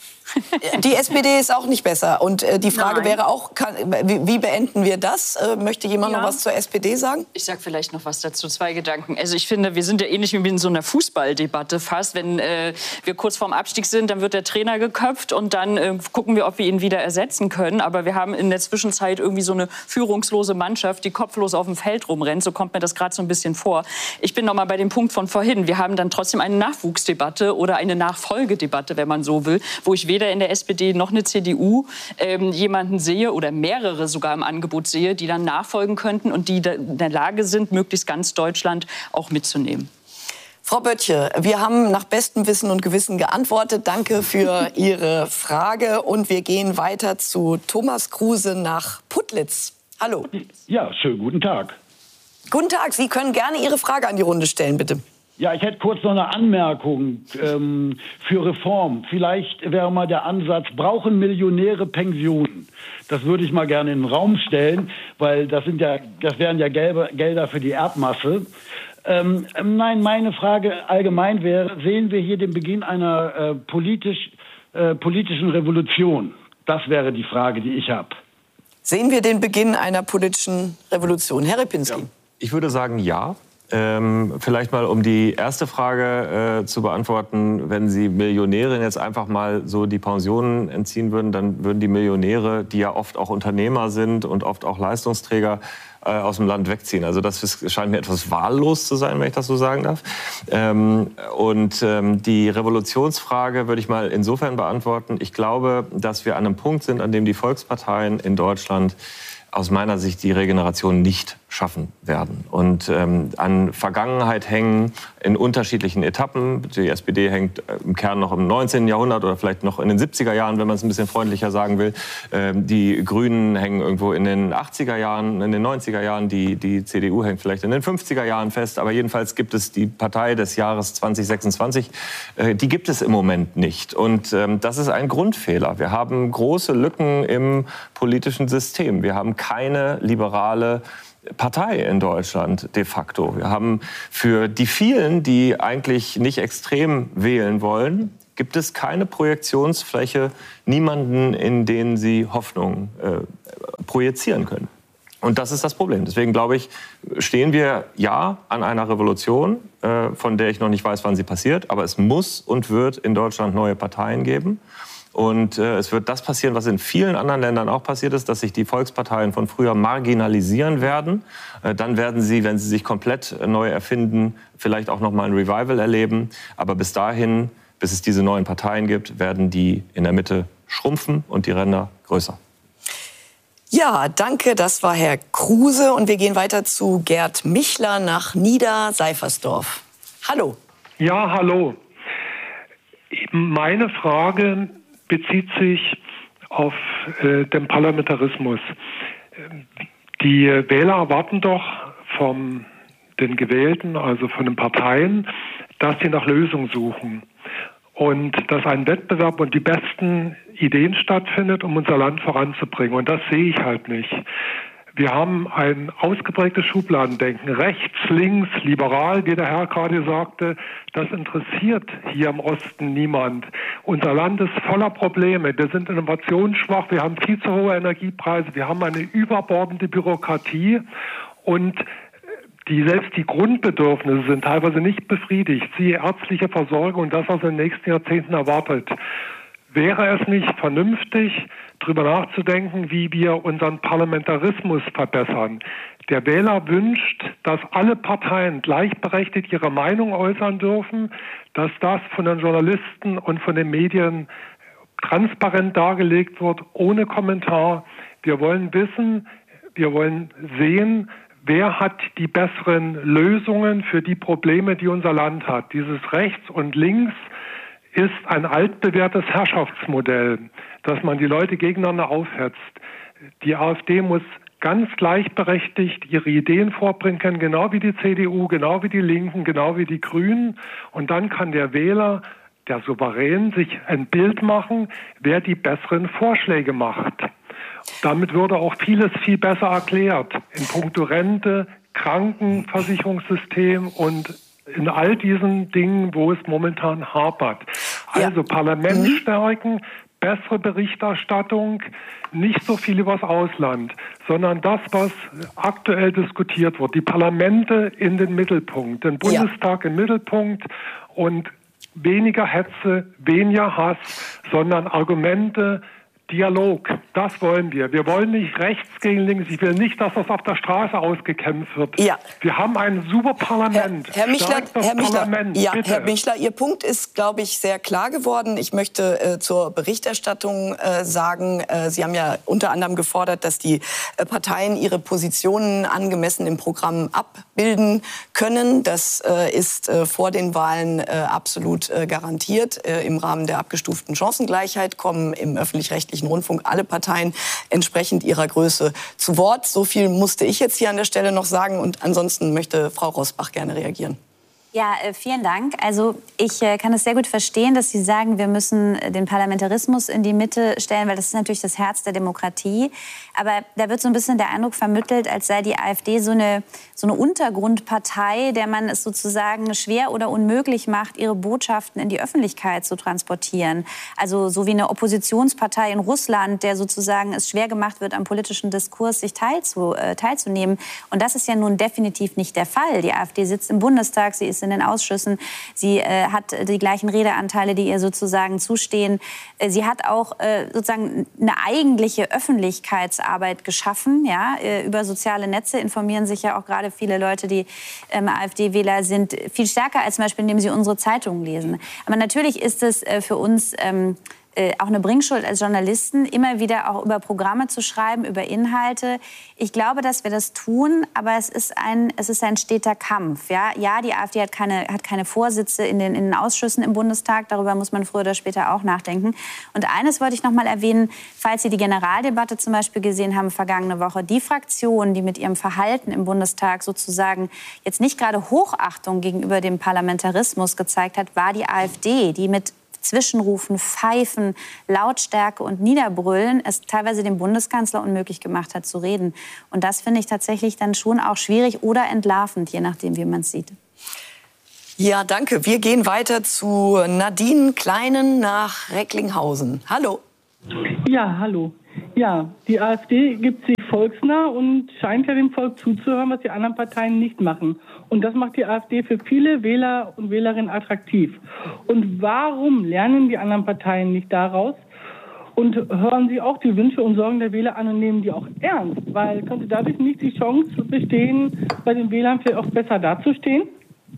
Die S P D ist auch nicht besser. Und äh, die Frage Nein. wäre auch, kann, wie, wie beenden wir das? Äh, möchte jemand ja. noch was zur S P D sagen? Ich sage vielleicht noch was dazu, zwei Gedanken. Also ich finde, wir sind ja ähnlich wie in so einer Fußballdebatte fast. Wenn äh, wir kurz vorm Abstieg sind, dann wird der Trainer geköpft und dann äh, gucken wir, ob wir ihn wieder ersetzen können. Aber wir haben in der Zwischenzeit irgendwie so eine führungslose Mannschaft, die kopflos auf dem Feld rumrennt. So kommt mir das gerade so ein bisschen vor. Ich bin noch mal bei dem Punkt von vorhin. Wir haben dann trotzdem eine Nachwuchsdebatte oder eine Nachfolgedebatte, wenn man so will, wo ich weder in der S P D noch eine C D U ähm, jemanden sehe oder mehrere sogar im Angebot sehe, die dann nachfolgen könnten und die in der Lage sind, möglichst ganz Deutschland auch mitzunehmen. Frau Böttche, wir haben nach bestem Wissen und Gewissen geantwortet. Danke für Ihre Frage. Und wir gehen weiter zu Thomas Kruse nach Putlitz. Hallo. Ja, schönen guten Tag. Guten Tag, Sie können gerne Ihre Frage an die Runde stellen, bitte. Ja, ich hätte kurz noch eine Anmerkung ähm, für Reform. Vielleicht wäre mal der Ansatz, brauchen Millionäre Pensionen? Das würde ich mal gerne in den Raum stellen, weil das sind ja, das wären ja gelbe, Gelder für die Erbmasse. Ähm, nein, meine Frage allgemein wäre, sehen wir hier den Beginn einer äh, politisch, äh, politischen Revolution? Das wäre die Frage, die ich habe. Sehen wir den Beginn einer politischen Revolution? Herr Repinski. Ja. Ich würde sagen, ja. Ähm, vielleicht mal, um die erste Frage äh, zu beantworten. Wenn Sie Millionären jetzt einfach mal so die Pensionen entziehen würden, dann würden die Millionäre, die ja oft auch Unternehmer sind und oft auch Leistungsträger, äh, aus dem Land wegziehen. Also das ist, scheint mir etwas wahllos zu sein, wenn ich das so sagen darf. Ähm, und ähm, die Revolutionsfrage würde ich mal insofern beantworten. Ich glaube, dass wir an einem Punkt sind, an dem die Volksparteien in Deutschland aus meiner Sicht die Regeneration nicht schaffen werden. Und ähm, an Vergangenheit hängen in unterschiedlichen Etappen. Die S P D hängt im Kern noch im neunzehnten Jahrhundert oder vielleicht noch in den siebziger Jahren, wenn man es ein bisschen freundlicher sagen will. Ähm, die Grünen hängen irgendwo in den achtziger Jahren, in den neunziger Jahren. Die, die C D U hängt vielleicht in den fünfziger Jahren fest. Aber jedenfalls gibt es die Partei des Jahres zwanzig sechsundzwanzig. Äh, die gibt es im Moment nicht. Und ähm, das ist ein Grundfehler. Wir haben große Lücken im politischen System. Wir haben keine liberale Partei in Deutschland de facto. Wir haben für die vielen, die eigentlich nicht extrem wählen wollen, gibt es keine Projektionsfläche, niemanden, in den sie Hoffnung äh, projizieren können. Und das ist das Problem. Deswegen glaube ich, stehen wir ja an einer Revolution, äh, von der ich noch nicht weiß, wann sie passiert. Aber es muss und wird in Deutschland neue Parteien geben. Und äh, es wird das passieren, was in vielen anderen Ländern auch passiert ist, dass sich die Volksparteien von früher marginalisieren werden. Äh, dann werden sie, wenn sie sich komplett neu erfinden, vielleicht auch noch mal ein Revival erleben. Aber bis dahin, bis es diese neuen Parteien gibt, werden die in der Mitte schrumpfen und die Ränder größer. Ja, danke. Das war Herr Kruse. Und wir gehen weiter zu Gerd Michler nach Nieder-Seifersdorf. Hallo. Ja, hallo. Meine Frage bezieht sich auf äh, den Parlamentarismus. Die Wähler erwarten doch von den Gewählten, also von den Parteien, dass sie nach Lösungen suchen und dass ein Wettbewerb und die besten Ideen stattfindet, um unser Land voranzubringen. Und das sehe ich halt nicht. Wir haben ein ausgeprägtes Schubladendenken, rechts, links, liberal, wie der Herr gerade sagte. Das interessiert hier im Osten niemand. Unser Land ist voller Probleme. Wir sind innovationsschwach, wir haben viel zu hohe Energiepreise, wir haben eine überbordende Bürokratie und die, selbst die Grundbedürfnisse sind teilweise nicht befriedigt. Siehe ärztliche Versorgung und das, was in den nächsten Jahrzehnten erwartet. Wäre es nicht vernünftig, darüber nachzudenken, wie wir unseren Parlamentarismus verbessern? Der Wähler wünscht, dass alle Parteien gleichberechtigt ihre Meinung äußern dürfen, dass das von den Journalisten und von den Medien transparent dargelegt wird, ohne Kommentar. Wir wollen wissen, wir wollen sehen, wer hat die besseren Lösungen für die Probleme, die unser Land hat. Dieses Rechts und Links ist ein altbewährtes Herrschaftsmodell, dass man die Leute gegeneinander aufhetzt. Die AfD muss ganz gleichberechtigt ihre Ideen vorbringen können, genau wie die C D U, genau wie die Linken, genau wie die Grünen. Und dann kann der Wähler, der Souverän, sich ein Bild machen, wer die besseren Vorschläge macht. Damit würde auch vieles viel besser erklärt. In puncto Rente, Krankenversicherungssystem und in all diesen Dingen, wo es momentan hapert. Also ja. Parlament mhm. stärken, bessere Berichterstattung, nicht so viel übers Ausland, sondern das, was aktuell diskutiert wird. Die Parlamente in den Mittelpunkt, den Bundestag ja. im Mittelpunkt und weniger Hetze, weniger Hass, sondern Argumente, Dialog, das wollen wir. Wir wollen nicht rechts gegen links. Ich will nicht, dass das auf der Straße ausgekämpft wird. Ja. Wir haben ein super Parlament. Herr, Herr Michler, Herr Michler, Parlament, ja, Herr Michler, Ihr Punkt ist, glaube ich, sehr klar geworden. Ich möchte äh, zur Berichterstattung äh, sagen, äh, Sie haben ja unter anderem gefordert, dass die äh, Parteien ihre Positionen angemessen im Programm abbilden können. Das äh, ist äh, vor den Wahlen äh, absolut äh, garantiert. Äh, im Rahmen der abgestuften Chancengleichheit kommen im öffentlich-rechtlichen Rundfunk alle Parteien entsprechend ihrer Größe zu Wort. So viel musste ich jetzt hier an der Stelle noch sagen. Und ansonsten möchte Frau Rosbach gerne reagieren. Ja, vielen Dank. Also ich kann es sehr gut verstehen, dass Sie sagen, wir müssen den Parlamentarismus in die Mitte stellen, weil das ist natürlich das Herz der Demokratie. Aber da wird so ein bisschen der Eindruck vermittelt, als sei die AfD so eine, so eine Untergrundpartei, der man es sozusagen schwer oder unmöglich macht, ihre Botschaften in die Öffentlichkeit zu transportieren. Also so wie eine Oppositionspartei in Russland, der sozusagen es schwer gemacht wird, am politischen Diskurs sich teilzu, äh, teilzunehmen. Und das ist ja nun definitiv nicht der Fall. Die AfD sitzt im Bundestag, sie ist in den Ausschüssen, sie äh, hat die gleichen Redeanteile, die ihr sozusagen zustehen. Äh, sie hat auch äh, sozusagen eine eigentliche Öffentlichkeitsarbeit geschaffen. Ja? Äh, über soziale Netze informieren sich ja auch gerade viele Leute, die ähm, AfD-Wähler sind, viel stärker als zum Beispiel, indem sie unsere Zeitungen lesen. Aber natürlich ist es äh, für uns ähm, auch eine Bringschuld als Journalisten, immer wieder auch über Programme zu schreiben, über Inhalte. Ich glaube, dass wir das tun, aber es ist ein, es ist ein steter Kampf. Ja, ja, die AfD hat keine, hat keine Vorsitze in den, in den Ausschüssen im Bundestag. Darüber muss man früher oder später auch nachdenken. Und eines wollte ich noch mal erwähnen, falls Sie die Generaldebatte zum Beispiel gesehen haben vergangene Woche. Die Fraktion, die mit ihrem Verhalten im Bundestag sozusagen jetzt nicht gerade Hochachtung gegenüber dem Parlamentarismus gezeigt hat, war die AfD, die mit Zwischenrufen, Pfeifen, Lautstärke und Niederbrüllen es teilweise dem Bundeskanzler unmöglich gemacht hat zu reden. Und das finde ich tatsächlich dann schon auch schwierig oder entlarvend, je nachdem, wie man es sieht. Ja, danke. Wir gehen weiter zu Nadine Kleinen nach Recklinghausen. Hallo. Ja, hallo. Ja, die AfD gibt sich volksnah und scheint ja dem Volk zuzuhören, was die anderen Parteien nicht machen. Und das macht die AfD für viele Wähler und Wählerinnen attraktiv. Und warum lernen die anderen Parteien nicht daraus und hören sie auch die Wünsche und Sorgen der Wähler an und nehmen die auch ernst? Weil könnte dadurch nicht die Chance bestehen, bei den Wählern vielleicht auch besser dazustehen?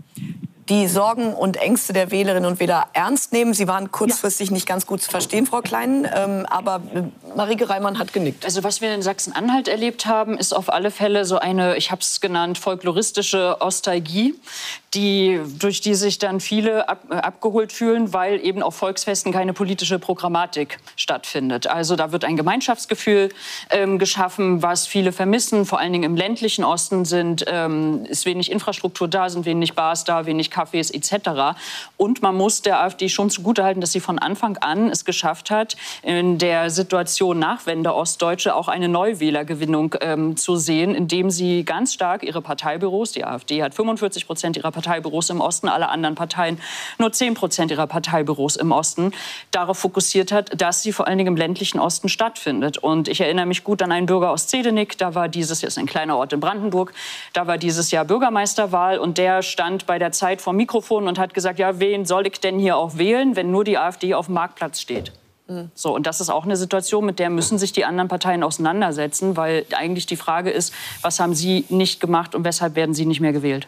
Die Sorgen und Ängste der Wählerinnen und Wähler ernst nehmen. Sie waren kurzfristig ja. nicht ganz gut zu verstehen, Frau Klein, ähm, aber Marieke Reimann hat genickt. Also was wir in Sachsen-Anhalt erlebt haben, ist auf alle Fälle so eine, ich habe es genannt, folkloristische Ostalgie, die, durch die sich dann viele ab, äh, abgeholt fühlen, weil eben auf Volksfesten keine politische Programmatik stattfindet. Also da wird ein Gemeinschaftsgefühl ähm, geschaffen, was viele vermissen, vor allen Dingen im ländlichen Osten sind, ähm, ist wenig Infrastruktur da, sind wenig Bars da, wenig Cafés et cetera. Und man muss der AfD schon zugutehalten, dass sie von Anfang an es geschafft hat, in der Situation Nachwende Ostdeutsche auch eine Neuwählergewinnung ähm, zu sehen, indem sie ganz stark ihre Parteibüros, die AfD hat fünfundvierzig Prozent ihrer Parteibüros im Osten, alle anderen Parteien nur zehn Prozent ihrer Parteibüros im Osten, darauf fokussiert hat, dass sie vor allen Dingen im ländlichen Osten stattfindet. Und ich erinnere mich gut an einen Bürger aus Zedenik, da war dieses, das ist ein kleiner Ort in Brandenburg, da war dieses Jahr Bürgermeisterwahl und der stand bei der Zeit vor Mikrofon und hat gesagt, ja, wen soll ich denn hier auch wählen, wenn nur die AfD auf dem Marktplatz steht? Mhm. So, und das ist auch eine Situation, mit der müssen sich die anderen Parteien auseinandersetzen, weil eigentlich die Frage ist, was haben sie nicht gemacht und weshalb werden sie nicht mehr gewählt?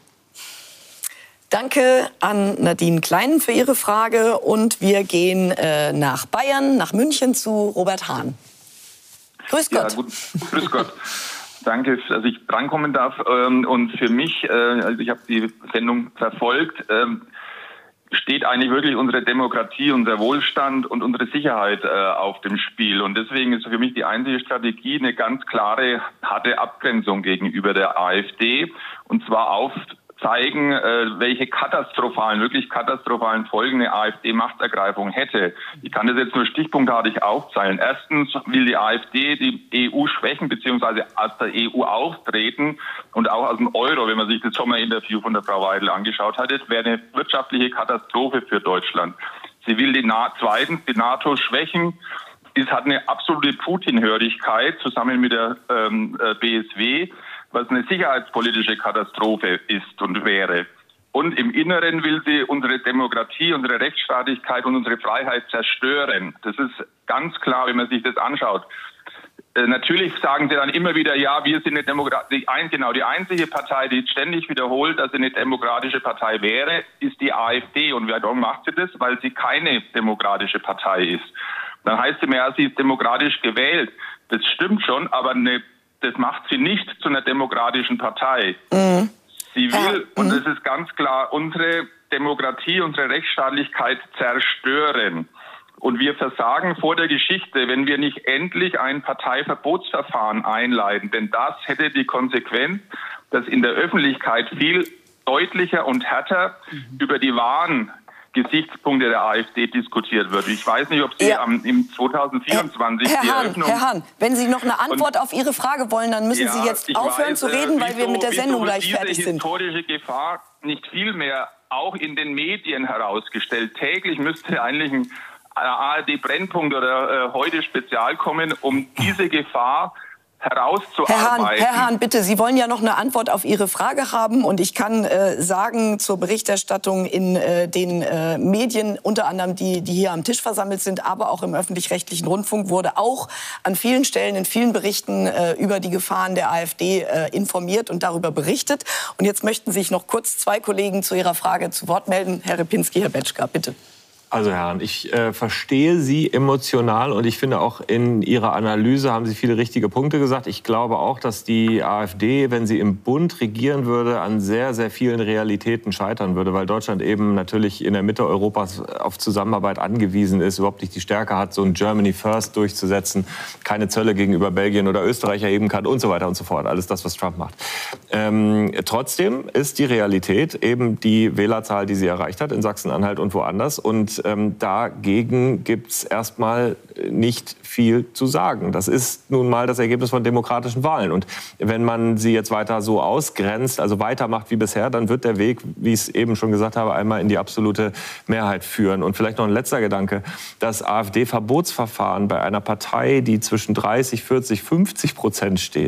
Danke an Nadine Klein für ihre Frage und wir gehen äh, nach Bayern, nach München zu Robert Hahn. Grüß Gott. Ja, gut. Grüß Gott. Danke, dass ich drankommen darf. Und für mich, also ich habe die Sendung verfolgt, steht eigentlich wirklich unsere Demokratie, unser Wohlstand und unsere Sicherheit auf dem Spiel. Und deswegen ist für mich die einzige Strategie eine ganz klare, harte Abgrenzung gegenüber der AfD. Und zwar auf zeigen, welche katastrophalen, wirklich katastrophalen Folgen eine AfD-Machtsergreifung hätte. Ich kann das jetzt nur stichpunktartig aufzählen. Erstens will die AfD die E U schwächen bzw. aus der E U austreten und auch aus dem Euro, wenn man sich das Sommerinterview von der Frau Weidel angeschaut hat. Das wäre eine wirtschaftliche Katastrophe für Deutschland. Sie will die Na- zweitens die NATO schwächen. Es hat eine absolute Putin-Hörigkeit zusammen mit der ähm, B S W, was eine sicherheitspolitische Katastrophe ist und wäre. Und im Inneren will sie unsere Demokratie, unsere Rechtsstaatlichkeit und unsere Freiheit zerstören. Das ist ganz klar, wenn man sich das anschaut. Äh, natürlich sagen sie dann immer wieder, ja, wir sind eine Demokratie. Genau, die einzige Partei, die ständig wiederholt, dass sie eine demokratische Partei wäre, ist die AfD. Und warum macht sie das? Weil sie keine demokratische Partei ist. Dann heißt es immer, ja, sie ist demokratisch gewählt. Das stimmt schon, aber eine das macht sie nicht zu einer demokratischen Partei. Mhm. Sie will, ja. und das ist ganz klar, unsere Demokratie, unsere Rechtsstaatlichkeit zerstören. Und wir versagen vor der Geschichte, wenn wir nicht endlich ein Parteiverbotsverfahren einleiten. Denn das hätte die Konsequenz, dass in der Öffentlichkeit viel deutlicher und härter mhm. über die wahren Gesichtspunkte der AfD diskutiert wird. Ich weiß nicht, ob Sie ja. am, im zwanzig vierundzwanzig Herr, Herr die Hahn, Eröffnung... Herr Hahn, wenn Sie noch eine Antwort auf Ihre Frage wollen, dann müssen ja, Sie jetzt aufhören weiß, zu reden, äh, weil wir mit der Sendung gleich diese fertig sind. Historische Gefahr nicht viel mehr auch in den Medien herausgestellt. Täglich müsste eigentlich ein A R D-Brennpunkt oder äh, heute Spezial kommen, um diese Gefahr herauszuarbeiten. Herr Hahn, Herr Hahn, bitte, Sie wollen ja noch eine Antwort auf Ihre Frage haben. Und ich kann äh, sagen, zur Berichterstattung in äh, den äh, Medien, unter anderem die, die hier am Tisch versammelt sind, aber auch im öffentlich-rechtlichen Rundfunk, wurde auch an vielen Stellen, in vielen Berichten äh, über die Gefahren der AfD äh, informiert und darüber berichtet. Und jetzt möchten sich noch kurz zwei Kollegen zu Ihrer Frage zu Wort melden. Herr Repinski, Herr Betschka, bitte. Also Herr Hahn, ich äh, verstehe Sie emotional und ich finde auch in Ihrer Analyse haben Sie viele richtige Punkte gesagt. Ich glaube auch, dass die AfD, wenn sie im Bund regieren würde, an sehr, sehr vielen Realitäten scheitern würde, weil Deutschland eben natürlich in der Mitte Europas auf Zusammenarbeit angewiesen ist, überhaupt nicht die Stärke hat, so ein Germany First durchzusetzen, keine Zölle gegenüber Belgien oder Österreich erheben kann und so weiter und so fort. Alles das, was Trump macht. Ähm, trotzdem ist die Realität eben die Wählerzahl, die sie erreicht hat in Sachsen-Anhalt und woanders. Und Ähm, dagegen gibt es erstmal nicht viel zu sagen. Das ist nun mal das Ergebnis von demokratischen Wahlen. Und wenn man sie jetzt weiter so ausgrenzt, also weitermacht wie bisher, dann wird der Weg, wie ich es eben schon gesagt habe, einmal in die absolute Mehrheit führen. Und vielleicht noch ein letzter Gedanke. Das AfD-Verbotsverfahren bei einer Partei, die zwischen dreißig, vierzig, fünfzig Prozent steht,